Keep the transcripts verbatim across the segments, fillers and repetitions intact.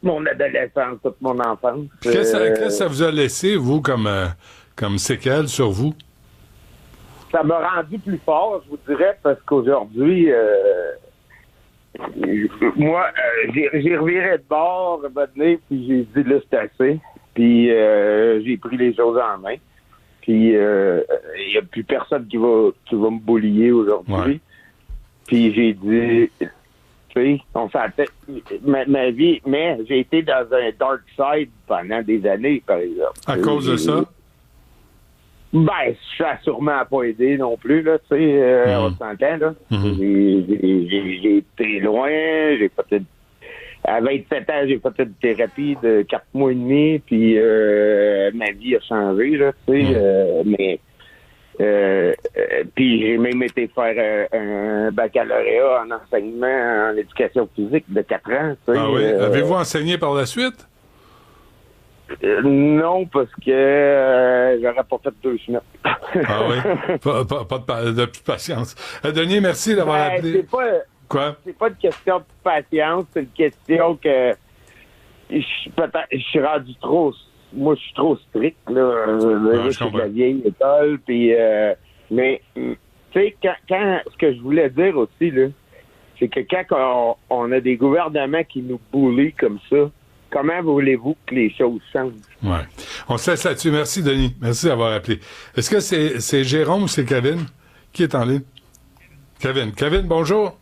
mon adolescence, toute mon enfance. Qu'est-ce, Euh, qu'est-ce que ça vous a laissé, vous, comme, euh, comme séquelle sur vous? Ça m'a rendu plus fort, je vous dirais, parce qu'aujourd'hui, euh, moi, euh, j'ai, j'ai reviré de bord, à un moment donné, puis j'ai dit, là, c'est assez. Puis euh, j'ai pris les choses en main. Puis il euh, n'y a plus personne qui va, qui va me boulier aujourd'hui. Ouais. Puis j'ai dit, tu sais, on s'entend, ma, ma vie, mais j'ai été dans un dark side pendant des années, par exemple. À cause de ça? Ben, ça a sûrement pas aidé non plus, là, tu sais, euh, Mm. on s'entend, là. Mm-hmm. J'ai, j'ai, j'ai, j'ai été loin, j'ai fait une... À vingt-sept ans, j'ai fait une thérapie de quatre mois et demi, puis euh, ma vie a changé, là, tu sais, Mm. euh, mais... Euh, euh, puis j'ai même été faire euh, un baccalauréat en enseignement en éducation physique de quatre ans, tu sais. Ah oui? euh, Avez-vous enseigné par la suite? euh, non, parce que euh, j'aurais pas fait deux semaines. Ah oui? Pas, pas, pas de, pa- de plus de patience. Euh, Denis, merci d'avoir Ben, appelé. c'est pas... Quoi? C'est pas une question de patience, c'est une question que je suis peut-être je suis rendu trop moi je suis trop strict là, Ah, je je suis de comprends. la vieille école puis euh, mais tu sais quand, quand ce que je voulais dire aussi là, c'est que quand on, on a des gouvernements qui nous boulient comme ça, comment voulez-vous que les choses changent? Ouais. On se laisse là-dessus. Merci, Denis. Merci d'avoir appelé. Est-ce que c'est, c'est Jérôme ou c'est Kevin? Qui est en ligne? Kevin. Kevin, bonjour.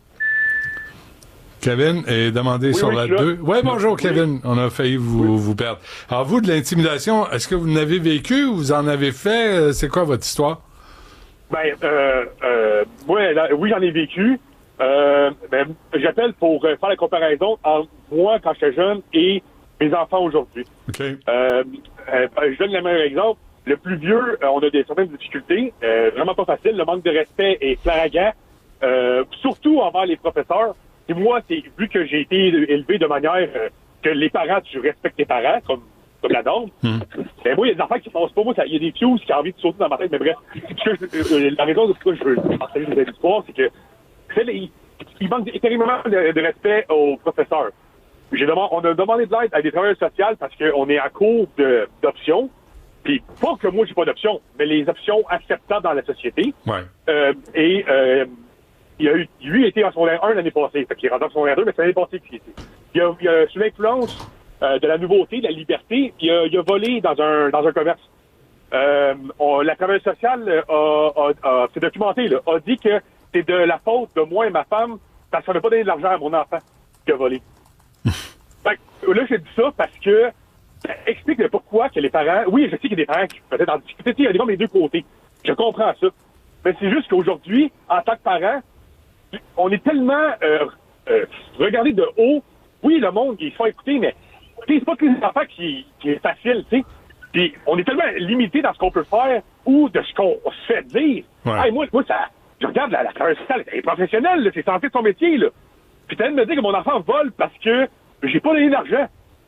Kevin est demandé Oui, sur oui, la je suis là. deux. Oui, bonjour, Kevin. On a failli vous, vous perdre. Alors, vous, de l'intimidation, est-ce que vous en avez vécu ou vous en avez fait? Euh, C'est quoi votre histoire? Ben, euh, euh, moi, là, oui, j'en ai vécu. Euh, ben, j'appelle pour euh, faire la comparaison entre moi quand j'étais jeune et mes enfants aujourd'hui. OK. Euh, euh, je donne le meilleur exemple. Le plus vieux, euh, on a des certaines difficultés, euh, vraiment pas facile. Le manque de respect est flagrant, euh, surtout envers les professeurs. Et moi, c'est vu que j'ai été élevé de manière euh, que les parents, tu respectes tes parents, comme comme la norme. Mm. Ben moi, il y a des enfants qui passent pas. Moi, il y a des cues qui ont envie de sauter dans ma tête. Mais bref, je, euh, la raison de pourquoi je veux partager cette histoire, c'est que il, il manque énormément de, de respect aux professeurs. J'ai demandé, on a demandé de l'aide à des travailleurs sociaux parce qu'on est à court de, d'options. Puis pas que moi, j'ai pas d'options, mais les options acceptables dans la société. Ouais. Euh, et euh, il a eu, lui, a été en secondaire un l'année passée. Fait qu'il est rentré en secondaire deux, mais c'est l'année passée qu'il était. Il a, il a sous l'influence euh, de la nouveauté, de la liberté, il a, il a volé dans un dans un commerce. Euh, on, la travailleuse sociale a, a, a, s'est documenté, là, a dit que c'est de la faute de moi et ma femme parce qu'on n'a pas donné de l'argent à mon enfant qui a volé. Fait que, là, j'ai dit ça parce que ça explique le pourquoi que les parents... Oui, je sais qu'il y a des parents qui peut-être en difficulté. Il y a des gens des deux côtés. Je comprends ça. Mais c'est juste qu'aujourd'hui, en tant que parents, on est tellement euh, euh, regardé de haut. Oui, le monde, ils se font écouter, mais c'est pas tous les enfants qui, qui est facile, tu sais. Puis on est tellement limité dans ce qu'on peut faire ou de ce qu'on se fait dire. Ouais. Hey, moi, moi, ça... Je regarde la, la travailleuse sociale, elle est professionnelle, là, c'est censé de son métier, là. Puis t'as de me dire que mon enfant vole parce que j'ai pas donné d'argent.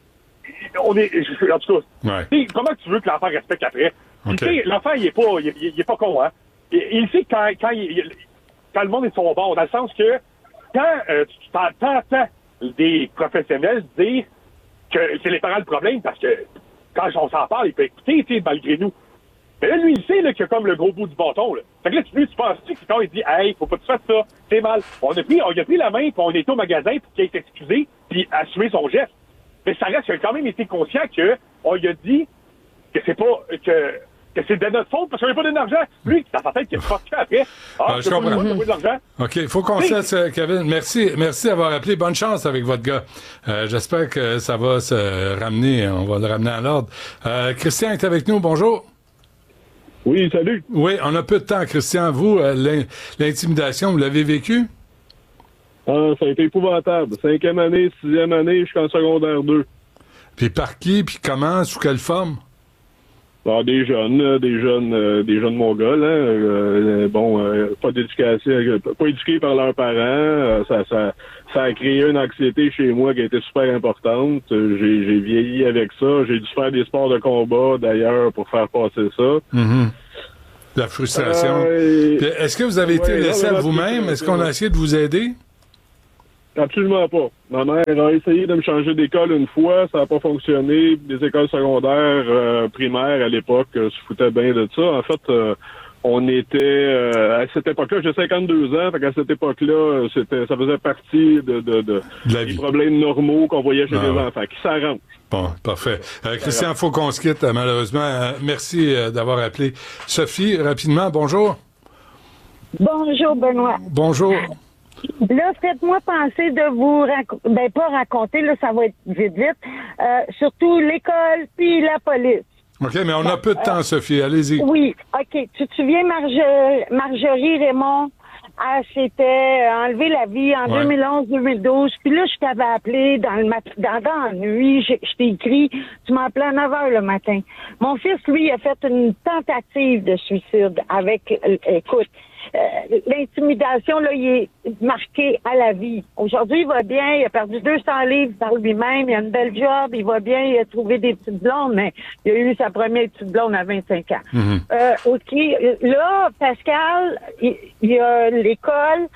On est, je, en tout cas, Ouais. tu sais, comment tu veux que l'enfant respecte après? Puis Ok. tu sais, l'enfant, il est pas, il, il, il est pas con, hein. Il, il sait quand, quand, il, il- quand le monde est de son bord, dans le sens que quand euh, tu t'entends des professionnels dire que c'est les parents le problème, parce que quand on s'en parle, il peut écouter, tu sais, malgré nous. Mais là, lui, il sait là, qu'il y a comme le gros bout du bâton. Là. Fait que là, tu, lui, tu penses-tu que quand il dit « Hey, faut pas que tu fasses ça, c'est mal », on a pris, on a pris la main, puis on est au magasin pour qu'il s'excuser, puis assumer son geste. Mais ça reste qu'il a quand même été conscient que on lui a dit que c'est pas que, que c'est de notre faute parce qu'on n'a pas donné d'argent. Lui, dans sa tête, qu'il a fucké après. Ah, Ah, je je comprends. comprends. Pas de l'argent. OK, il faut qu'on se laisse, euh, Kevin. Merci, merci d'avoir appelé. Bonne chance avec votre gars. Euh, j'espère que ça va se ramener. On va le ramener à l'ordre. Euh, Christian est avec nous. Bonjour. Oui, salut. Oui, on a peu de temps, Christian. Vous, euh, l'in- l'intimidation, vous l'avez vécu? Ah, ça a été épouvantable. Cinquième année, sixième année, jusqu'en secondaire deux. Puis par qui? Puis comment? Sous quelle forme? Ah, des jeunes, là, des jeunes, euh, des jeunes mongols, hein, euh, bon, euh, pas d'éducation, euh, pas éduqués par leurs parents, euh, ça, ça, ça a créé une anxiété chez moi qui a été super importante. Euh, J'ai, j'ai vieilli avec ça, j'ai dû faire des sports de combat d'ailleurs pour faire passer ça. Mm-hmm. La frustration. Euh, Puis est-ce que vous avez été ouais, laissé non, à mais vous-même? là, Est-ce qu'on a essayé de vous aider? Absolument pas. Ma mère a essayé de me changer d'école une fois, ça n'a pas fonctionné. Les écoles secondaires euh, primaires à l'époque euh, se foutaient bien de ça. En fait, euh, on était euh, à cette époque-là, j'ai cinquante-deux ans, fait qu'à cette époque-là, c'était ça faisait partie de, de, de, de des problèmes normaux qu'on voyait chez ah, les ouais. enfants, qui s'arrangent. Bon, parfait. Euh, Christian, il faut qu'on se quitte, malheureusement. Euh, merci euh, d'avoir appelé. Sophie, rapidement, bonjour. Bonjour, Benoît. Bonjour. Là, faites-moi penser de vous raconter, ben pas raconter, là, ça va être vite, vite, euh, surtout l'école puis la police. OK, mais on a peu de temps, euh, Sophie, allez-y. Oui, OK. Tu te souviens, Marge- Marjorie Raymond, elle s'était enlevé la vie en ouais. deux mille onze deux mille douze, puis là, je t'avais appelé dans le mat- dans, dans la nuit, je, je t'ai écrit, tu m'as appelé à neuf heures le matin. Mon fils, lui, a fait une tentative de suicide avec, euh, écoute, Euh, l'intimidation, là, il est marqué à la vie. Aujourd'hui, il va bien, il a perdu deux cents livres par lui-même, il a une belle job, il va bien, il a trouvé des petites blondes, mais il a eu sa première petite blonde à vingt-cinq ans. Mm-hmm. Euh, OK, là, Pascal, il, il y a l'école,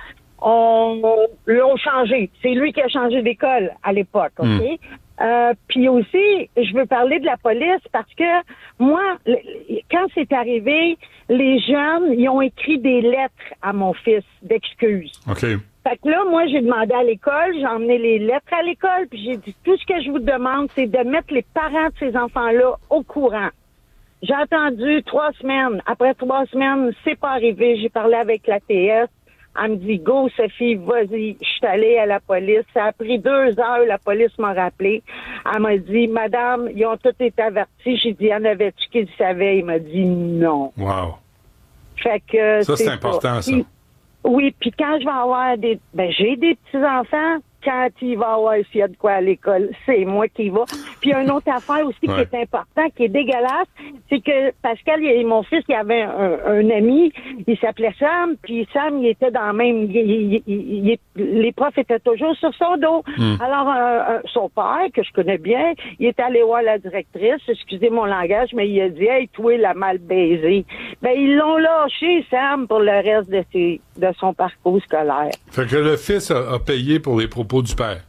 on l'ont changé. C'est lui qui a changé d'école à l'époque, OK? Mm. Euh, puis aussi, je veux parler de la police parce que moi, le, quand c'est arrivé, les jeunes, ils ont écrit des lettres à mon fils d'excuses. OK. Fait que là, moi, j'ai demandé à l'école, j'ai emmené les lettres à l'école, puis j'ai dit, tout ce que je vous demande, c'est de mettre les parents de ces enfants-là au courant. J'ai attendu trois semaines. Après trois semaines, c'est pas arrivé. J'ai parlé avec la T S. Elle me dit, go, Sophie, vas-y. Je suis allée à la police. Ça a pris deux heures. La police m'a rappelé. Elle m'a dit, madame, ils ont tous été avertis. J'ai dit, en avais-tu qui le savaient? Il m'a dit, non. Wow. Fait que. Ça, c'est, c'est important, ça. Puis, oui, puis quand je vais avoir des. Ben, j'ai des petits-enfants. Quand il va avoir s'il y a de quoi à l'école, c'est moi qui y va. Puis une autre affaire aussi ouais. qui est importante, qui est dégueulasse, c'est que Pascal, il, mon fils, il avait un, un ami, il s'appelait Sam, puis Sam, il était dans le même... Il, il, il, il, les profs étaient toujours sur son dos. Mm. Alors, euh, son père, que je connais bien, il est allé voir la directrice, excusez mon langage, mais il a dit « Hey, toi, il a mal baisé ». Ben, ils l'ont lâché, Sam, pour le reste de, ses, de son parcours scolaire. Fait que le fils a, a payé pour les propos du père.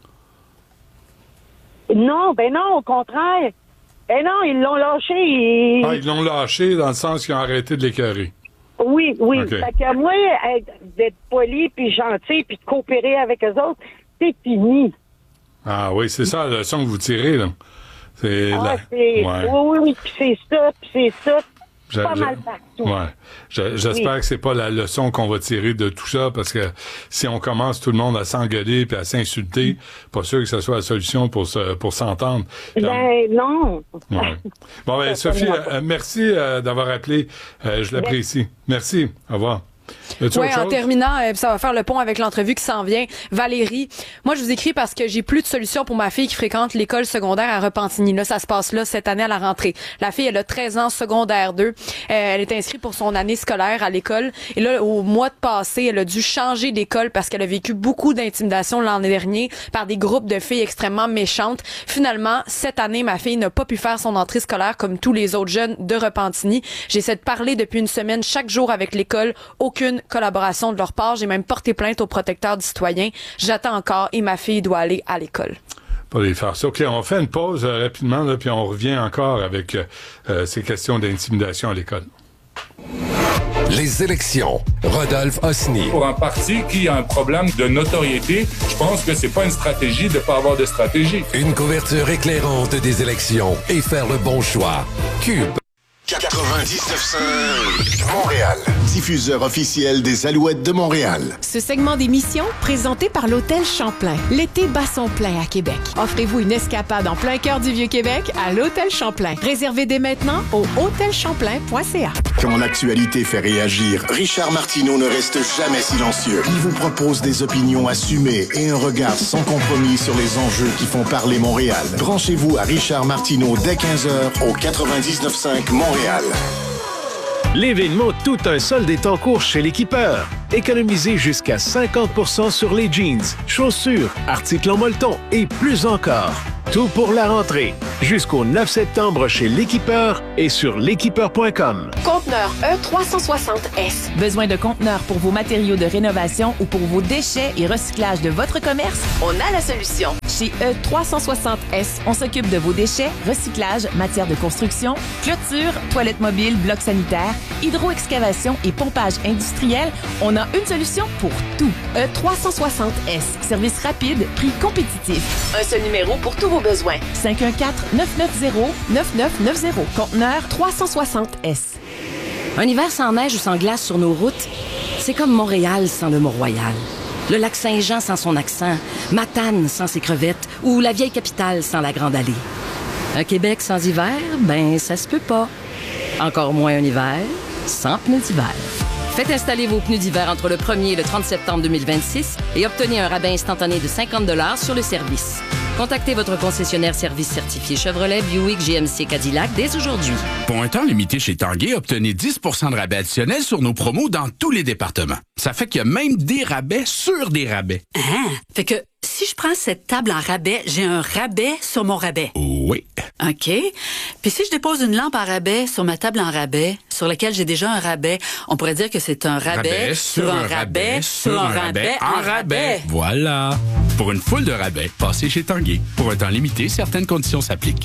Non, ben non, au contraire. Ben non, ils l'ont lâché. Et... Ah, ils l'ont lâché dans le sens qu'ils ont arrêté de l'écœurer. Oui, oui. Okay. Fait que moi, d'être poli, puis gentil, puis de coopérer avec eux autres, c'est fini. Ah oui, c'est ça la leçon que vous tirez, là. C'est ah, la... c'est... Ouais. Oui, oui, oui, puis c'est ça, puis c'est ça. Je, pas je, mal partout. Ouais. Je, j'espère oui. que c'est pas la leçon qu'on va tirer de tout ça, parce que si on commence tout le monde à s'engueuler puis à s'insulter, pas sûr que ce soit la solution pour se, pour s'entendre. Ben Comme... non. Ouais. Bon, ben Sophie, euh, merci euh, d'avoir appelé. Euh, je l'apprécie. Merci. Au revoir. Oui, en terminant, euh, ça va faire le pont avec l'entrevue qui s'en vient. Valérie, moi, je vous écris parce que j'ai plus de solution pour ma fille qui fréquente l'école secondaire à Repentigny. Là, ça se passe là cette année à la rentrée. La fille, elle a treize ans, secondaire deux. Euh, elle est inscrite pour son année scolaire à l'école. Et là, au mois de passé, elle a dû changer d'école parce qu'elle a vécu beaucoup d'intimidation l'an dernier par des groupes de filles extrêmement méchantes. Finalement, cette année, ma fille n'a pas pu faire son entrée scolaire comme tous les autres jeunes de Repentigny. J'essaie de parler depuis une semaine chaque jour avec l'école. Aucune collaboration de leur part. J'ai même porté plainte au protecteur du citoyen. J'attends encore et ma fille doit aller à l'école. Pas les faire ça. OK, on fait une pause euh, rapidement, là, puis on revient encore avec euh, ces questions d'intimidation à l'école. Les élections. Rodolphe Osny. Pour un parti qui a un problème de notoriété, je pense que c'est pas une stratégie de pas avoir de stratégie. Une couverture éclairante des élections et faire le bon choix. Cube. quatre-vingt-dix-neuf cinq Montréal. Diffuseur officiel des Alouettes de Montréal. Ce segment d'émission, présenté par l'Hôtel Champlain. L'été bat son plein à Québec. Offrez-vous une escapade en plein cœur du Vieux-Québec à l'Hôtel Champlain. Réservez dès maintenant au hôtel champlain point c a. Quand l'actualité fait réagir, Richard Martineau ne reste jamais silencieux. Il vous propose des opinions assumées et un regard sans compromis sur les enjeux qui font parler Montréal. Branchez-vous à Richard Martineau dès quinze heures au quatre-vingt-dix-neuf cinq Montréal. L'événement Tout un solde est en cours chez l'Équipeur. Économisez jusqu'à cinquante pour cent sur les jeans, chaussures, articles en molleton et plus encore. Tout pour la rentrée. Jusqu'au neuf septembre chez l'Équipeur et sur l'équipeur point com. Conteneur E trois cent soixante S. Besoin de conteneurs pour vos matériaux de rénovation ou pour vos déchets et recyclage de votre commerce? On a la solution. Chez E trois cent soixante S, on s'occupe de vos déchets, recyclage, matière de construction, clôture, toilettes mobiles, blocs sanitaires, hydro-excavation et pompage industriel. On a une solution pour tout. E trois cent soixante S. Service rapide, prix compétitif. Un seul numéro pour tous vos besoins. cinq un quatre, neuf neuf zéro, neuf neuf neuf zéro. Conteneur trois cent soixante S. Un hiver sans neige ou sans glace sur nos routes, c'est comme Montréal sans le Mont-Royal. Le lac Saint-Jean sans son accent, Matane sans ses crevettes ou la vieille capitale sans la Grande Allée. Un Québec sans hiver, ben ça se peut pas. Encore moins un hiver sans pneus d'hiver. Faites installer vos pneus d'hiver entre le premier et le trente septembre deux mille vingt-six et obtenez un rabais instantané de cinquante dollars sur le service. Contactez votre concessionnaire service certifié Chevrolet, Buick, G M C, Cadillac dès aujourd'hui. Pour un temps limité chez Tanguay, obtenez dix pour cent de rabais additionnel sur nos promos dans tous les départements. Ça fait qu'il y a même des rabais sur des rabais. Ah, fait que si je prends cette table en rabais, j'ai un rabais sur mon rabais. Oui. OK. Puis si je dépose une lampe en rabais sur ma table en rabais, sur laquelle j'ai déjà un rabais, on pourrait dire que c'est un rabais, rabais sur, sur un rabais, rabais sur un rabais, rabais en rabais. rabais. Voilà. Pour une foule de rabais, passez chez Tanguay. Pour un temps limité, certaines conditions s'appliquent.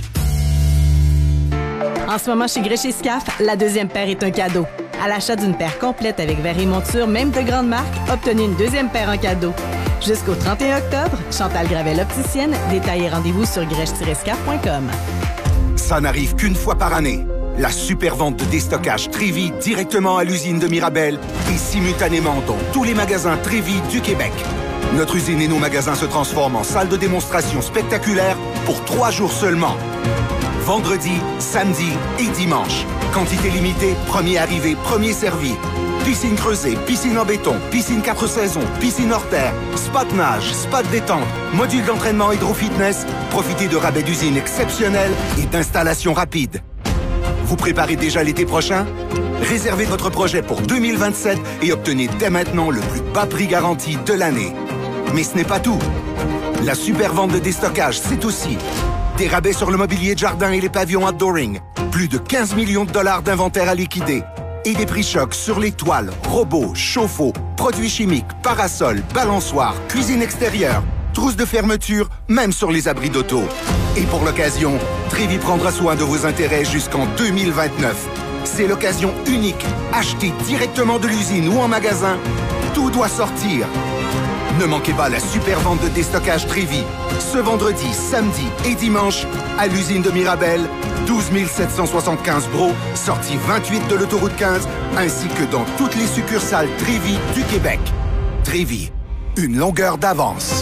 En ce moment, chez Grès et Scaf, la deuxième paire est un cadeau. À l'achat d'une paire complète avec verre et monture, même de grande marque, obtenez une deuxième paire en cadeau. Jusqu'au trente et un octobre, Chantal Gravel opticienne, détails et rendez-vous sur grèche tiret scaf point com. Ça n'arrive qu'une fois par année. La super vente de déstockage Trévi directement à l'usine de Mirabel et simultanément dans tous les magasins Trévi du Québec. Notre usine et nos magasins se transforment en salle de démonstration spectaculaire pour trois jours seulement. Vendredi, samedi et dimanche. Quantité limitée, premier arrivé, premier servi. Piscine creusée, piscine en béton, piscine quatre saisons, piscine hors terre, spa de nage, spa de détente, module d'entraînement hydro-fitness. Profitez de rabais d'usine exceptionnels et d'installations rapides. Vous préparez déjà l'été prochain? Réservez votre projet pour deux mille vingt-sept et obtenez dès maintenant le plus bas prix garanti de l'année. Mais ce n'est pas tout. La super vente de déstockage, c'est aussi des rabais sur le mobilier de jardin et les pavillons outdooring, plus de quinze millions de dollars d'inventaire à liquider et des prix chocs sur les toiles, robots, chauffe-eau, produits chimiques, parasols, balançoires, cuisine extérieure, trousses de fermeture, même sur les abris d'auto. Et pour l'occasion, Trévi prendra soin de vos intérêts jusqu'en deux mille vingt-neuf. C'est l'occasion unique. Achetez directement de l'usine ou en magasin. Tout doit sortir. Ne manquez pas la super vente de déstockage Trévi. Ce vendredi, samedi et dimanche, à l'usine de Mirabel, douze mille sept cent soixante-quinze Bro, sortie vingt-huit de l'autoroute quinze, ainsi que dans toutes les succursales Trévi du Québec. Trévi, une longueur d'avance.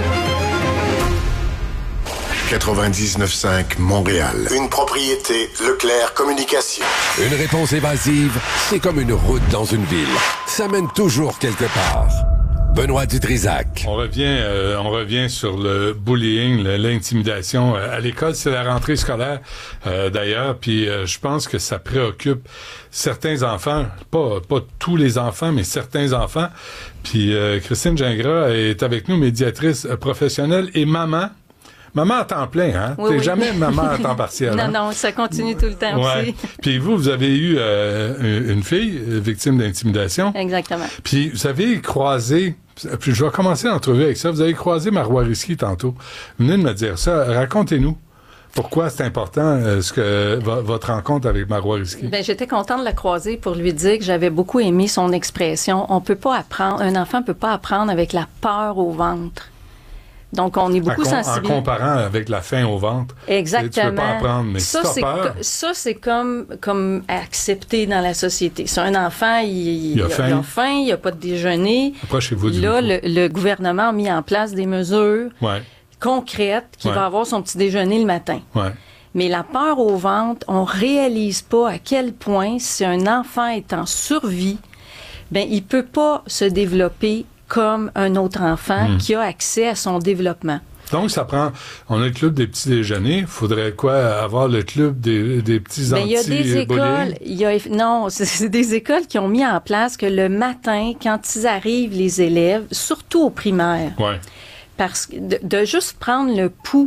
quatre-vingt-dix-neuf cinq Montréal. Une propriété Leclerc Communication. Une réponse évasive, c'est comme une route dans une ville. Ça mène toujours quelque part. Benoît Dutrisac. On revient, euh, on revient sur le bullying, le, l'intimidation à l'école. C'est la rentrée scolaire, euh, d'ailleurs. Puis euh, je pense que ça préoccupe certains enfants, pas pas tous les enfants, mais certains enfants. Puis euh, Christine Gingras est avec nous, médiatrice professionnelle et maman. Maman à temps plein, hein? Oui, T'es oui. jamais maman à temps partiel. Non, hein? non, ça continue tout le temps ouais. aussi. Puis vous, vous avez eu euh, une fille euh, victime d'intimidation. Exactement. Puis vous avez croisé, puis je vais commencer l'entrevue avec ça, vous avez croisé Marois Risky tantôt. Vous venez de me dire ça. Racontez-nous pourquoi c'est important euh, ce que v- votre rencontre avec Marois Risky. Ben, j'étais contente de la croiser pour lui dire que j'avais beaucoup aimé son expression. On peut pas apprendre, un enfant peut pas apprendre avec la peur au ventre. Donc, on est beaucoup en, com- sensibilisé. en comparant avec la faim au ventre. Exactement. Tu peux pas apprendre, mais ça, si c'est t'as peur... co- ça, c'est comme, comme accepté dans la société. C'est un enfant, il, Il a il, faim. il a faim, il a pas de déjeuner. Approchez-vous du Là, micro. le, le gouvernement a mis en place des mesures Ouais, concrètes qu'il Ouais. va avoir son petit déjeuner le matin. ouais. Mais la peur au ventre, on réalise pas à quel point si un enfant est en survie, ben il peut pas se développer comme un autre enfant Mm. qui a accès à son développement. Donc, ça prend... On a le club des petits déjeuners. Faudrait quoi? Avoir le club des, des petits Ben, il y a des anti-bullying? écoles, il y a, non, c'est, c'est des écoles qui ont mis en place que le matin, quand ils arrivent, les élèves, surtout au primaire, Ouais. parce que de, de juste prendre le pouls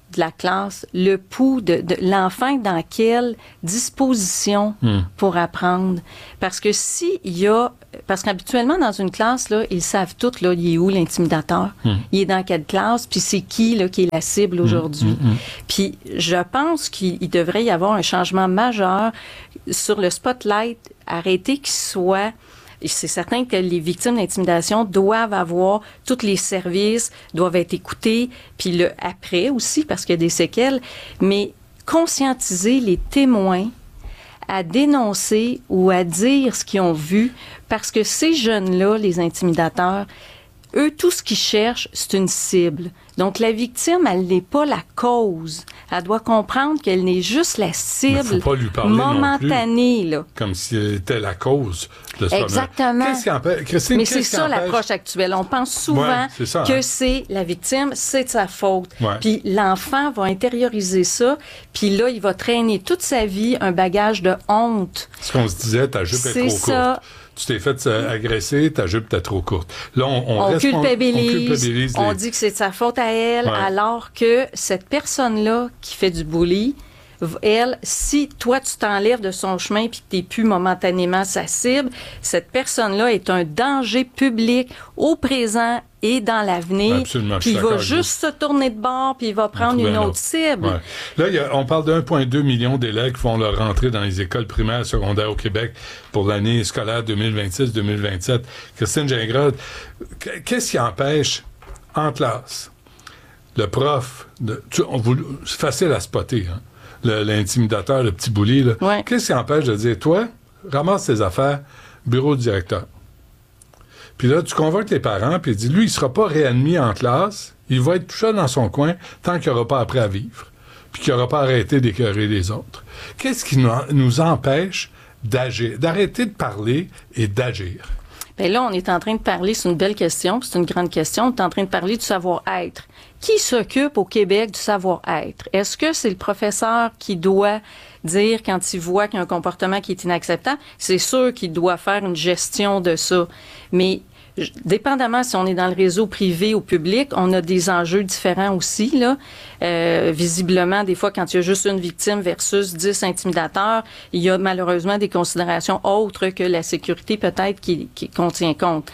de la classe, le pouls de, de l'enfant est dans quelle disposition mm. pour apprendre. Parce que si il y a, parce qu'habituellement dans une classe, là, ils savent tous, là, il est où l'intimidateur, mm. il est dans quelle classe, puis c'est qui, là, qui est la cible aujourd'hui. Mm, mm, mm. Puis je pense qu'il il devrait y avoir un changement majeur sur le spotlight, arrêter qu'il soit... C'est certain que les victimes d'intimidation doivent avoir tous les services, doivent être écoutés, puis le après aussi, parce qu'il y a des séquelles, mais conscientiser les témoins à dénoncer ou à dire ce qu'ils ont vu, parce que ces jeunes-là, les intimidateurs, eux, tout ce qu'ils cherchent, c'est une cible. Donc, la victime, elle n'est pas la cause. Elle doit comprendre qu'elle n'est juste la cible momentanée. Là. Comme si elle était la cause de ce Exactement. Qu'est-ce qui empêche? Christine, Mais qu'est-ce c'est qui ça empêche? l'approche actuelle. On pense souvent ouais, c'est ça, que hein? c'est la victime, c'est de sa faute. Ouais. Puis l'enfant va intérioriser ça, puis là, il va traîner toute sa vie un bagage de honte. Ce qu'on se disait, ta jupe est, est trop ça. courte. Tu t'es fait euh, agresser, ta jupe était trop courte. Là, on, on, on, reste, culpabilise, on, on culpabilise. On les... dit que c'est de sa faute à elle, ouais. alors que cette personne-là qui fait du bully, elle, si toi, tu t'enlèves de son chemin puis que tu n'es plus momentanément sa cible, cette personne-là est un danger public au présent et dans l'avenir. Puis il va juste se tourner de bord puis il va prendre une autre, autre cible. Ouais. Là, y a, on parle de un virgule deux million d'élèves qui font leur rentrée dans les écoles primaires et secondaires au Québec pour l'année scolaire deux mille vingt-six deux mille vingt-sept. Christine Gingras, qu'est-ce qui empêche en classe le prof, de, tu, on, c'est facile à spotter, hein? Le, l'intimidateur, le petit bully, là. Ouais. Qu'est-ce qui empêche de dire, toi, ramasse tes affaires, bureau du directeur. Puis là, tu convoques les parents, puis il dit, lui, il sera pas réadmis en classe, il va être tout seul dans son coin tant qu'il n'aura pas appris à vivre, puis qu'il n'aura pas arrêté d'écœurer les autres. Qu'est-ce qui nous, nous empêche d'agir, d'arrêter de parler et d'agir? Bien là, on est en train de parler, c'est une belle question, c'est une grande question, on est en train de parler du savoir-être. Qui s'occupe au Québec du savoir-être? Est-ce que c'est le professeur qui doit dire quand il voit qu'il y a un comportement qui est inacceptable? C'est sûr qu'il doit faire une gestion de ça. Mais dépendamment si on est dans le réseau privé ou public, on a des enjeux différents aussi, là. Euh, visiblement, des fois, quand il y a juste une victime versus dix intimidateurs, il y a malheureusement des considérations autres que la sécurité peut-être qui, qui contient compte.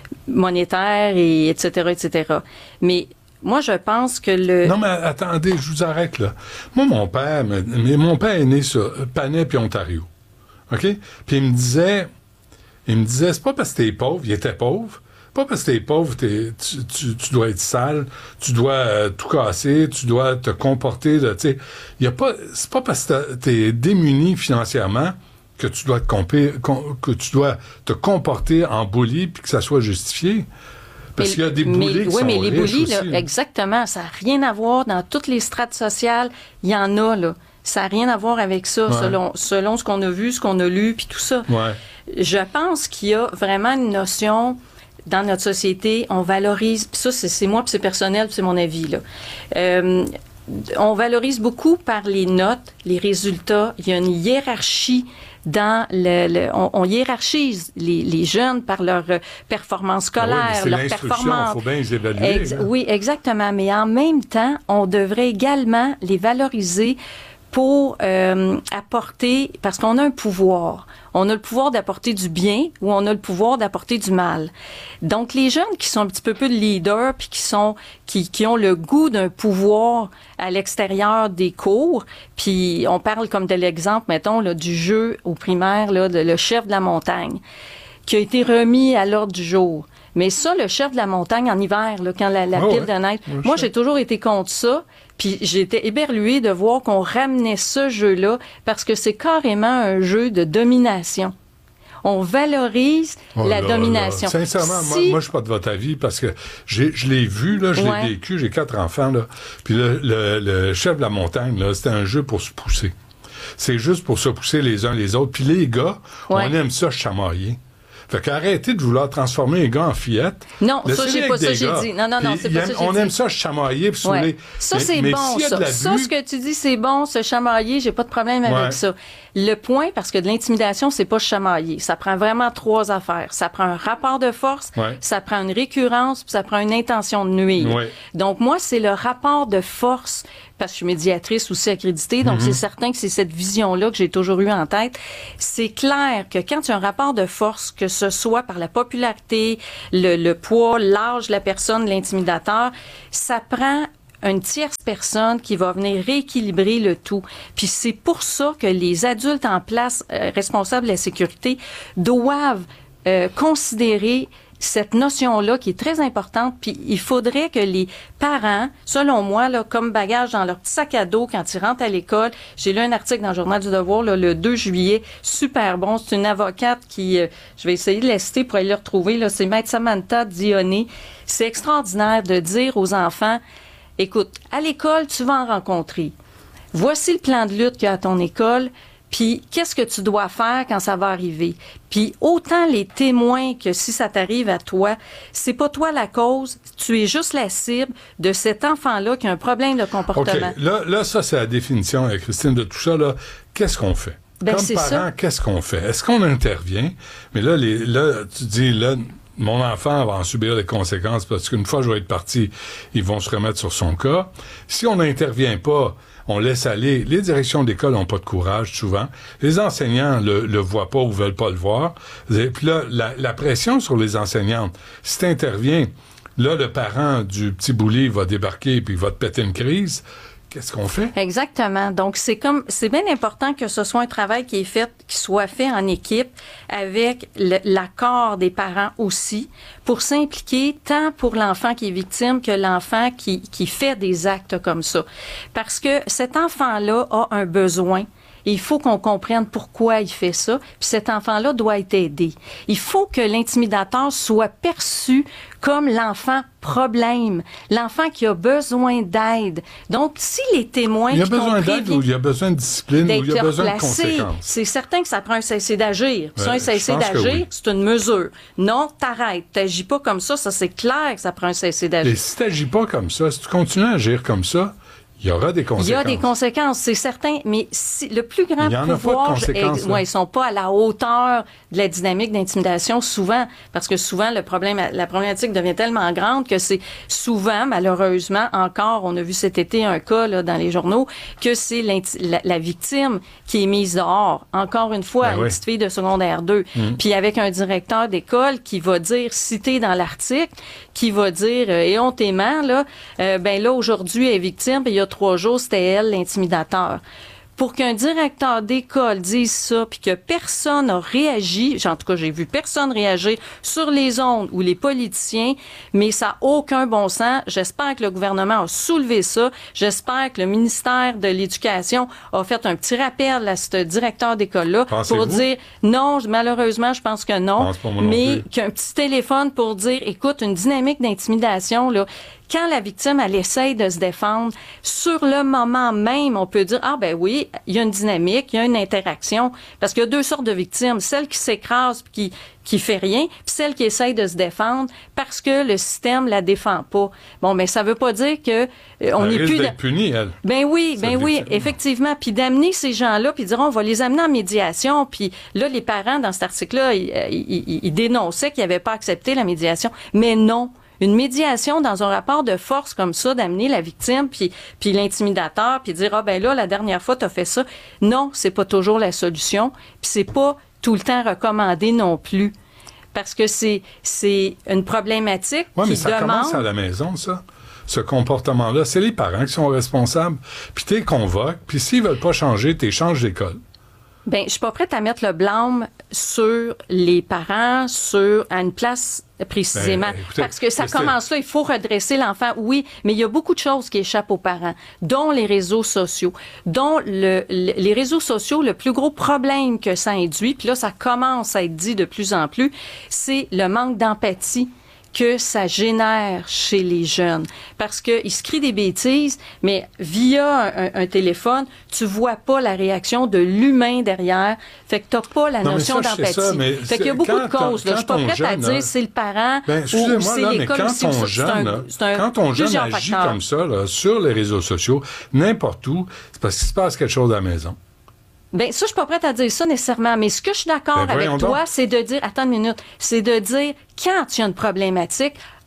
Monétaire et et cetera, et cetera. Mais moi, je pense que le... Non, mais attendez, je vous arrête, là. Moi, mon père, mais mon père est né sur Panay puis Ontario. OK? Puis il me disait, il me disait, c'est pas parce que t'es pauvre, il était pauvre, pas parce que t'es pauvre, t'es, tu, tu, tu dois être sale, tu dois euh, tout casser, tu dois te comporter, tu sais, il y a pas, c'est pas parce que t'es démuni financièrement que tu dois te compé, que tu dois te comporter en bully puis que ça soit justifié. Parce mais, qu'il y a des bullies qui oui, sont mais les bullies, aussi, là, là. Exactement, ça n'a rien à voir dans toutes les strates sociales, il y en a, là. Ça n'a rien à voir avec ça, ouais. selon, selon ce qu'on a vu, ce qu'on a lu, puis tout ça. Ouais. Je pense qu'il y a vraiment une notion dans notre société, on valorise, puis ça, c'est, c'est moi, puis c'est personnel, puis c'est mon avis, là. Euh, on valorise beaucoup par les notes, les résultats. Il y a une hiérarchie dans le... le on, on hiérarchise les, les jeunes par leur performance scolaire, oui, leur performance. Il faut bien les évaluer. Ex- hein. Oui, exactement. Mais en même temps, on devrait également les valoriser pour euh, apporter... Parce qu'on a un pouvoir. On a le pouvoir d'apporter du bien ou on a le pouvoir d'apporter du mal. Donc, les jeunes qui sont un petit peu plus de leaders puis qui sont qui, qui ont le goût d'un pouvoir à l'extérieur des cours, puis on parle comme de l'exemple, mettons, là, du jeu au primaire, là, de le chef de la montagne, qui a été remis à l'ordre du jour. Mais ça, le chef de la montagne en hiver, là, quand la, la oh pile ouais. de neige, moi, moi j'ai toujours été contre ça. Puis j'étais éberluée de voir qu'on ramenait ce jeu-là parce que c'est carrément un jeu de domination. On valorise oh la là, domination. Là. Sincèrement, si... moi, moi je suis pas de votre avis parce que j'ai, je l'ai vu, là, je ouais. l'ai vécu, j'ai quatre enfants, là. Puis le, le, le chef de la montagne, là, c'était un jeu pour se pousser. C'est juste pour se pousser les uns les autres. Puis les gars, ouais. on aime ça chamailler. Fait qu'arrêtez de vouloir transformer les gars en fillettes. Non, ça, j'ai pas ça, j'ai dit. Non, non, non, c'est pas ça, j'ai on dit. aime ça chamailler puis ouais. saouler. Ça, mais, c'est mais bon, si ça. Ça, ce que tu dis, c'est bon, se chamailler, j'ai pas de problème avec ouais. ça. Le point, parce que de l'intimidation, c'est pas chamailler. Ça prend vraiment trois affaires. Ça prend un rapport de force, ouais. ça prend une récurrence, puis ça prend une intention de nuire. Ouais. Donc, moi, c'est le rapport de force parce que je suis médiatrice aussi accréditée, donc mm-hmm. c'est certain que c'est cette vision-là que j'ai toujours eu en tête. C'est clair que quand il y a un rapport de force, que ce soit par la popularité, le, le poids, l'âge de la personne, l'intimidateur, ça prend une tierce personne qui va venir rééquilibrer le tout. Puis c'est pour ça que les adultes en place, euh, responsables de la sécurité, doivent euh, considérer cette notion-là qui est très importante. Puis il faudrait que les parents, selon moi, là, comme bagage dans leur petit sac à dos quand ils rentrent à l'école, j'ai lu un article dans le Journal du Devoir là, le deux juillet, super bon. C'est une avocate qui, euh, je vais essayer de la citer pour aller le retrouver, là, c'est Maître Samantha Dionné. C'est extraordinaire de dire aux enfants, écoute, à l'école, tu vas en rencontrer. Voici le plan de lutte qu'il y a à ton école, puis qu'est-ce que tu dois faire quand ça va arriver. Puis autant les témoins que si ça t'arrive à toi, c'est pas toi la cause, tu es juste la cible de cet enfant-là qui a un problème de comportement. OK, là, là ça, c'est la définition, Christine, de tout ça, là. Qu'est-ce qu'on fait? Ben, Comme c'est parents, ça. qu'est-ce qu'on fait? Est-ce qu'on intervient? Mais là, les, là tu dis, là... Mon enfant va en subir les conséquences parce qu'une fois que je vais être parti, ils vont se remettre sur son cas. Si on n'intervient pas, on laisse aller. Les directions d'école n'ont pas de courage, souvent. Les enseignants le, le voient pas ou veulent pas le voir. Et puis là, la, la pression sur les enseignantes, si tu interviens, là, le parent du petit bouli va débarquer puis il va te péter une crise. Qu'est-ce qu'on fait? Exactement. Donc, c'est comme, c'est bien important que ce soit un travail qui est fait, qui soit fait en équipe avec le, l'accord des parents aussi pour s'impliquer tant pour l'enfant qui est victime que l'enfant qui, qui fait des actes comme ça. Parce que cet enfant-là a un besoin. Il faut qu'on comprenne pourquoi il fait ça. Puis cet enfant-là doit être aidé. Il faut que l'intimidateur soit perçu comme l'enfant problème, l'enfant qui a besoin d'aide. Donc, si les témoins... Il y a qui besoin d'aide ou il y a besoin de discipline ou il y a besoin de conséquences. C'est certain que ça prend un cessez d'agir. Ouais, ça, un cessez d'agir, oui. c'est une mesure. Non, t'arrêtes. T'agis pas comme ça. Ça, c'est clair que ça prend un cessez d'agir. Et si t'agis pas comme ça, si tu continues à agir comme ça, il y aura des conséquences. Il y a des conséquences, c'est certain, mais si, le plus grand il y en a pouvoir, pas de conséquences, est, ouais, ils sont pas à la hauteur de la dynamique d'intimidation souvent, parce que souvent le problème, la problématique devient tellement grande que c'est souvent, malheureusement, encore, on a vu cet été un cas là, dans les journaux, que c'est la, la victime qui est mise dehors. Encore une fois, ben une oui. petite fille de secondaire deux, mmh. puis avec un directeur d'école qui va dire, cité dans l'article, qui va dire, euh, et hontément, là, euh, ben là, aujourd'hui, elle est victime, puis il y a trois jours, c'était elle, l'intimidateur. Pour qu'un directeur d'école dise ça, puis que personne n'a réagi, en tout cas, j'ai vu personne réagir sur les ondes ou les politiciens, mais ça n'a aucun bon sens. J'espère que le gouvernement a soulevé ça. J'espère que le ministère de l'Éducation a fait un petit rappel à ce directeur d'école-là Pensez-vous? pour dire non, malheureusement, je pense que non, pense pas moi non mais plus. qu'un petit téléphone pour dire, écoute, une dynamique d'intimidation, là, quand la victime, elle essaye de se défendre, sur le moment même, on peut dire, ah ben oui, il y a une dynamique, il y a une interaction, parce qu'il y a deux sortes de victimes, celle qui s'écrase puis qui qui fait rien, puis celle qui essaye de se défendre parce que le système la défend pas. Bon, mais ça veut pas dire que euh, on n'est plus d'être punie, elle. Ben oui, ben oui, effectivement, puis d'amener ces gens-là, puis dire on va les amener en médiation, puis là les parents dans cet article-là, ils, ils, ils dénonçaient qu'ils n'avaient pas accepté la médiation, mais non. Une médiation dans un rapport de force comme ça, d'amener la victime puis puis l'intimidateur puis dire ah ben là la dernière fois t'as fait ça. Non, c'est pas toujours la solution, puis c'est pas tout le temps recommandé non plus, parce que c'est c'est une problématique ouais, qui mais ça demande. commence à la maison, ça. Ce comportement-là, c'est les parents qui sont responsables. Puis t'es convoques, puis s'ils veulent pas changer, t'es changes d'école. Ben, je suis pas prête à mettre le blâme sur les parents, sur à une place précisément, ben, écoutez, parce que ça Christine. commence là, il faut redresser l'enfant, oui, mais il y a beaucoup de choses qui échappent aux parents, dont les réseaux sociaux, dont le, le les réseaux sociaux, le plus gros problème que ça induit, puis là ça commence à être dit de plus en plus, c'est le manque d'empathie que ça génère chez les jeunes. Parce qu'ils se crient des bêtises, mais via un, un téléphone, tu vois pas la réaction de l'humain derrière. Fait que t'as pas la non, notion ça, d'empathie. Ça, mais fait qu'il y a beaucoup quand, de causes. Là. Je suis pas prête à dire là, c'est le parent ben, ou c'est là, l'école. Mais quand aussi, ton c'est jeune, un, là, c'est un, quand ton jeune agit facteurs. comme ça, là, sur les réseaux sociaux, n'importe où, c'est parce qu'il se passe quelque chose à la maison. Ben ça, je suis pas prête à dire ça nécessairement, mais ce que je suis d'accord ben, avec toi, donc. c'est de dire, attends une minute, c'est de dire, quand il y a une problématique, ah,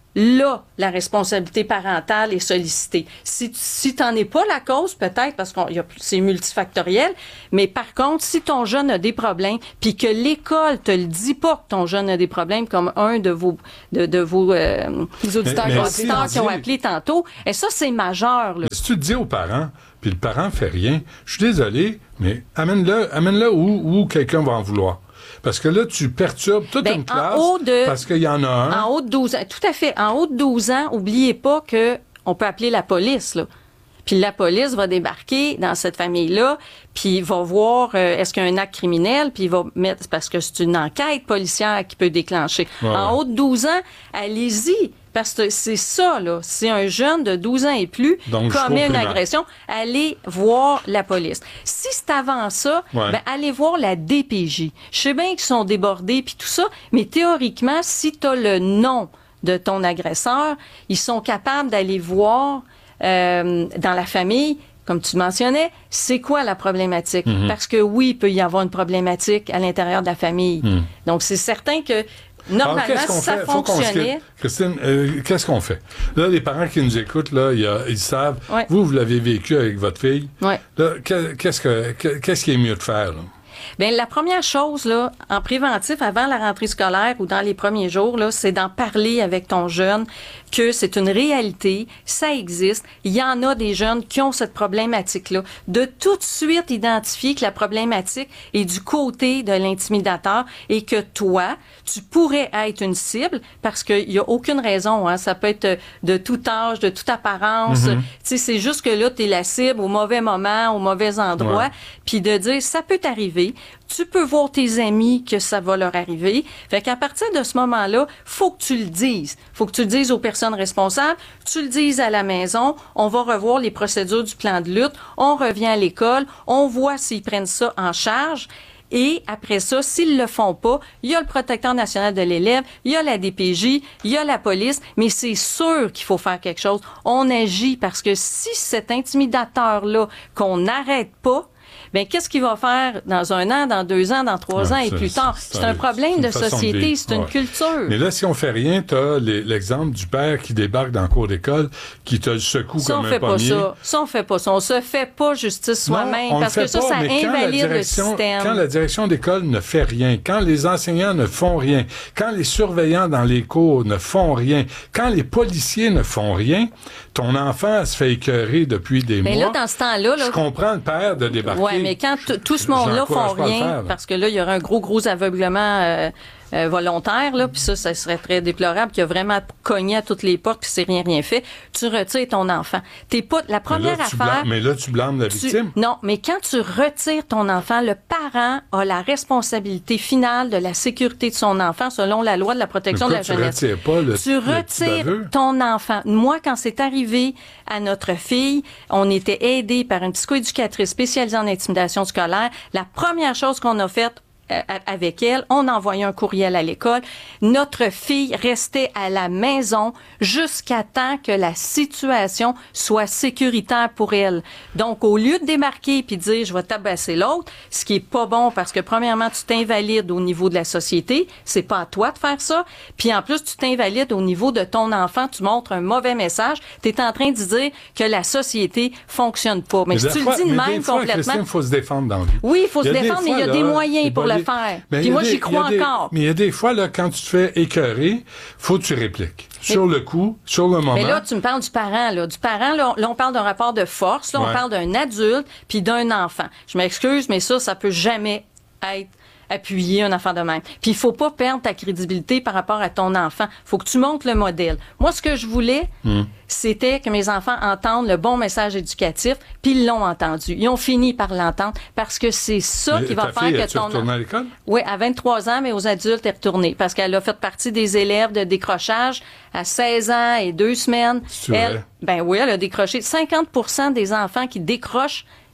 là, la responsabilité parentale est sollicitée. Si, si tu n'en es pas la cause, peut-être, parce que c'est multifactoriel, mais par contre, si ton jeune a des problèmes, puis que l'école te le dit pas que ton jeune a des problèmes, comme un de vos, de, de vos euh, auditeurs mais, mais qui, si appelé, qui ont appelé tantôt, et ça, c'est majeur. Là. Si tu te dis aux parents, puis le parent fait rien, je suis désolé, mais amène-le, amène-le où, où quelqu'un va en vouloir. Parce que là, tu perturbes toute ben, une classe de, parce qu'il y en a un. En haut de douze ans, tout à fait. En haut de douze ans, oubliez pas que on peut appeler la police, là. Puis la police va débarquer dans cette famille-là, puis va voir euh, est-ce qu'il y a un acte criminel, puis il va mettre, parce que c'est une enquête policière qui peut déclencher. Ouais, en ouais. haut de douze ans, allez-y. Parce que c'est ça, là. Si un jeune de douze ans et plus Donc, commet une agression, allez voir la police. Si c'est avant ça, ouais. ben, allez voir la D P J. Je sais bien qu'ils sont débordés puis tout ça, mais théoriquement, si tu as le nom de ton agresseur, ils sont capables d'aller voir euh, dans la famille, comme tu mentionnais, c'est quoi la problématique? Mm-hmm. Parce que oui, il peut y avoir une problématique à l'intérieur de la famille. Mm. Donc, c'est certain que normalement, Alors, si ça fait? fonctionnait... Christine, euh, qu'est-ce qu'on fait? Là, les parents qui nous écoutent, là, y a, ils savent, ouais. vous, vous l'avez vécu avec votre fille. Ouais. Là, qu'est-ce, que, qu'est-ce qui est mieux de faire, là? Bien, la première chose, là, en préventif, avant la rentrée scolaire ou dans les premiers jours, là, c'est d'en parler avec ton jeune, que c'est une réalité, ça existe. Il y en a des jeunes qui ont cette problématique-là. De tout de suite identifier que la problématique est du côté de l'intimidateur et que toi, tu pourrais être une cible parce qu'il y a aucune raison, hein. Ça peut être de tout âge, de toute apparence. Mm-hmm. Tu sais, c'est juste que là, t'es la cible au mauvais moment, au mauvais endroit. Ouais. Puis de dire, ça peut t'arriver. Tu peux voir tes amis que ça va leur arriver. Fait qu'à partir de ce moment-là, faut que tu le dises. Faut que tu le dises aux personnes responsables. Tu le dises à la maison. On va revoir les procédures du plan de lutte. On revient à l'école. On voit s'ils prennent ça en charge. Et après ça, s'ils le font pas, il y a le protecteur national de l'élève, il y a la D P J, il y a la police, mais c'est sûr qu'il faut faire quelque chose. On agit parce que si cet intimidateur-là, qu'on n'arrête pas, bien, qu'est-ce qu'il va faire dans un an, dans deux ans, dans trois ans et plus tard? C'est un problème de société, c'est une culture. Mais là, si on fait rien, t'as l'exemple du père qui débarque dans le cours d'école, qui te le secoue comme un pommier. Ça, on fait pas ça. Ça, on fait pas ça. On se fait pas justice soi-même parce que ça, ça invalide le système. Quand la direction d'école ne fait rien, quand les enseignants ne font rien, quand les surveillants dans les cours ne font rien, quand les policiers ne font rien, ton enfant se fait écœurer depuis des mais mois. Mais là, dans ce temps-là... Là, je comprends le père de débarquer. Oui, mais quand tout ce monde-là font rien, faire, parce que là, il y aura un gros, gros aveuglement euh, euh, volontaire, là, puis ça, ça serait très déplorable, qu'il y a vraiment cogné à toutes les portes, puis c'est rien, rien fait. Tu retires ton enfant. T'es pas... La première mais là, affaire... Blâmes, mais là, tu blâmes la tu, victime. Non, mais quand tu retires ton enfant, le parent a la responsabilité finale de la sécurité de son enfant selon la loi de la protection mais de la jeunesse. Tu retires pas le, tu le retires ton enfant. Moi, quand c'est arrivé à notre fille, on était aidé par une psychoéducatrice spécialisée en intimidation scolaire. La première chose qu'on a faite avec elle, on envoyait un courriel à l'école. Notre fille restait à la maison jusqu'à temps que la situation soit sécuritaire pour elle. Donc, au lieu de démarquer puis de dire « je vais tabasser l'autre », ce qui est pas bon parce que, premièrement, tu t'invalides au niveau de la société, c'est pas à toi de faire ça, puis en plus, tu t'invalides au niveau de ton enfant, tu montres un mauvais message, tu es en train de dire que la société fonctionne pas. Mais, mais si tu fois, le dis de même fois, complètement... il faut se défendre dans le vie. Oui, il faut se défendre, mais il y a là, des moyens pour le faire. Ben, puis moi, des, j'y crois des, encore. Mais il y a des fois, là, quand tu te fais écœurer, faut que tu répliques. Mais, sur le coup, sur le moment. Mais là, tu me parles du parent, là. Du parent, là, on, là, on parle d'un rapport de force. Là, ouais. On parle d'un adulte puis d'un enfant. Je m'excuse, mais ça, ça peut jamais être appuyer un enfant de même. Puis il faut pas perdre ta crédibilité par rapport à ton enfant. Faut que tu montres le modèle. Moi, ce que je voulais, mm. c'était que mes enfants entendent le bon message éducatif, puis ils l'ont entendu. Ils ont fini par l'entendre parce que c'est ça mais qui va faire fille, que ton... retournée à l'école? Oui, à vingt-trois ans, mais aux adultes, elle est retournée parce qu'elle a fait partie des élèves de décrochage à seize ans et deux semaines. C'est elle, vrai? Ben oui, elle a décroché. cinquante pour cent des enfants qui décrochent,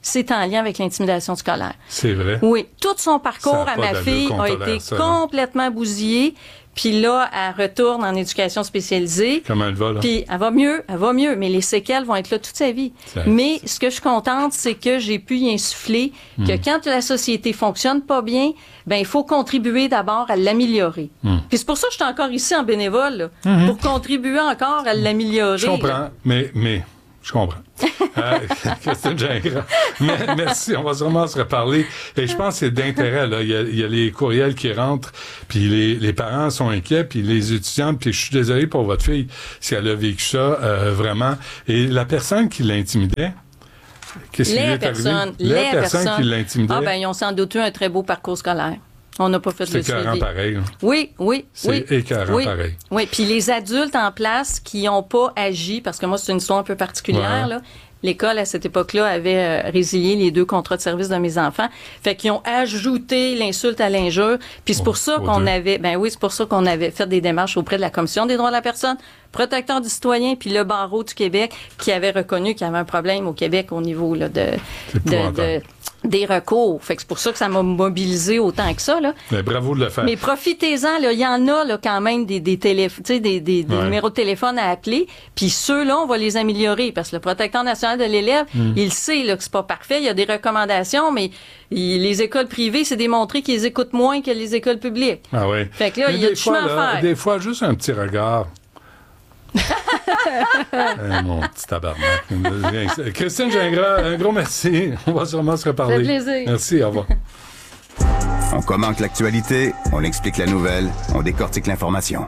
c'est en lien avec l'intimidation scolaire. C'est vrai? Oui. Tout son parcours Ça a à pas ma d'allure fille qu'on a tolère été ça, là. complètement bousillé. Puis là, elle retourne en éducation spécialisée. Comment elle va, là? Puis elle va mieux, elle va mieux, mais les séquelles vont être là toute sa vie. Ça, mais ce que je suis contente, c'est que j'ai pu y insuffler Mm. que quand la société fonctionne pas bien, ben il faut contribuer d'abord à l'améliorer. Mm. Puis c'est pour ça que je suis encore ici en bénévole, là, Mhm. pour contribuer encore à l'améliorer. Je comprends, là. mais, mais, je comprends. Euh, Christine Gingras, mais- merci, on va sûrement se reparler. Et je pense que c'est d'intérêt, là. Il y a, il y a les courriels qui rentrent, puis les, les parents sont inquiets, puis les étudiants, puis je suis désolé pour votre fille si elle a vécu ça, euh, vraiment. Et la personne qui l'intimidait, qu'est-ce qui lui Les est personnes, arrivé? les, La personne personnes. qui l'intimidait. Ah ben ils ont sans doute eu un très beau parcours scolaire. On n'a pas fait C'est le suivi. écœurant pareil, là. Oui, oui, C'est oui. écœurant oui. pareil. Oui, puis les adultes en place qui n'ont pas agi, parce que moi, c'est une histoire un peu particulière, Ouais. là. L'école, à cette époque-là, avait euh, résilié les deux contrats de service de mes enfants. Fait qu'ils ont ajouté l'insulte à l'injure. Puis c'est pour ça aux qu'on deux. avait, ben oui, c'est pour ça qu'on avait fait des démarches auprès de la Commission des droits de la personne, protecteur du citoyen, puis le barreau du Québec, qui avait reconnu qu'il y avait un problème au Québec au niveau là, de, C'est de, épouvantable. de- des recours. Fait que c'est pour ça que ça m'a mobilisé autant que ça, là. Mais bravo de le faire. Mais profitez-en, là. Il y en a, là, quand même, des, des téléph- tu sais, des, des, des Ouais. numéros de téléphone à appeler. Puis ceux-là, on va les améliorer. Parce que le protecteur national de l'élève, Mm. il sait, là, que c'est pas parfait. Il y a des recommandations, mais il- les écoles privées, c'est démontré qu'ils écoutent moins que les écoles publiques. Ah oui. Fait que là, Mais il y a des du fois, chemin à là, faire. Des fois, juste un petit regard. Eh, mon petit tabarnak. Viens. Christine Gingras, un gros merci. On va sûrement se reparler. Ça fait plaisir. Merci, au revoir. On commente l'actualité, on explique la nouvelle, on décortique l'information.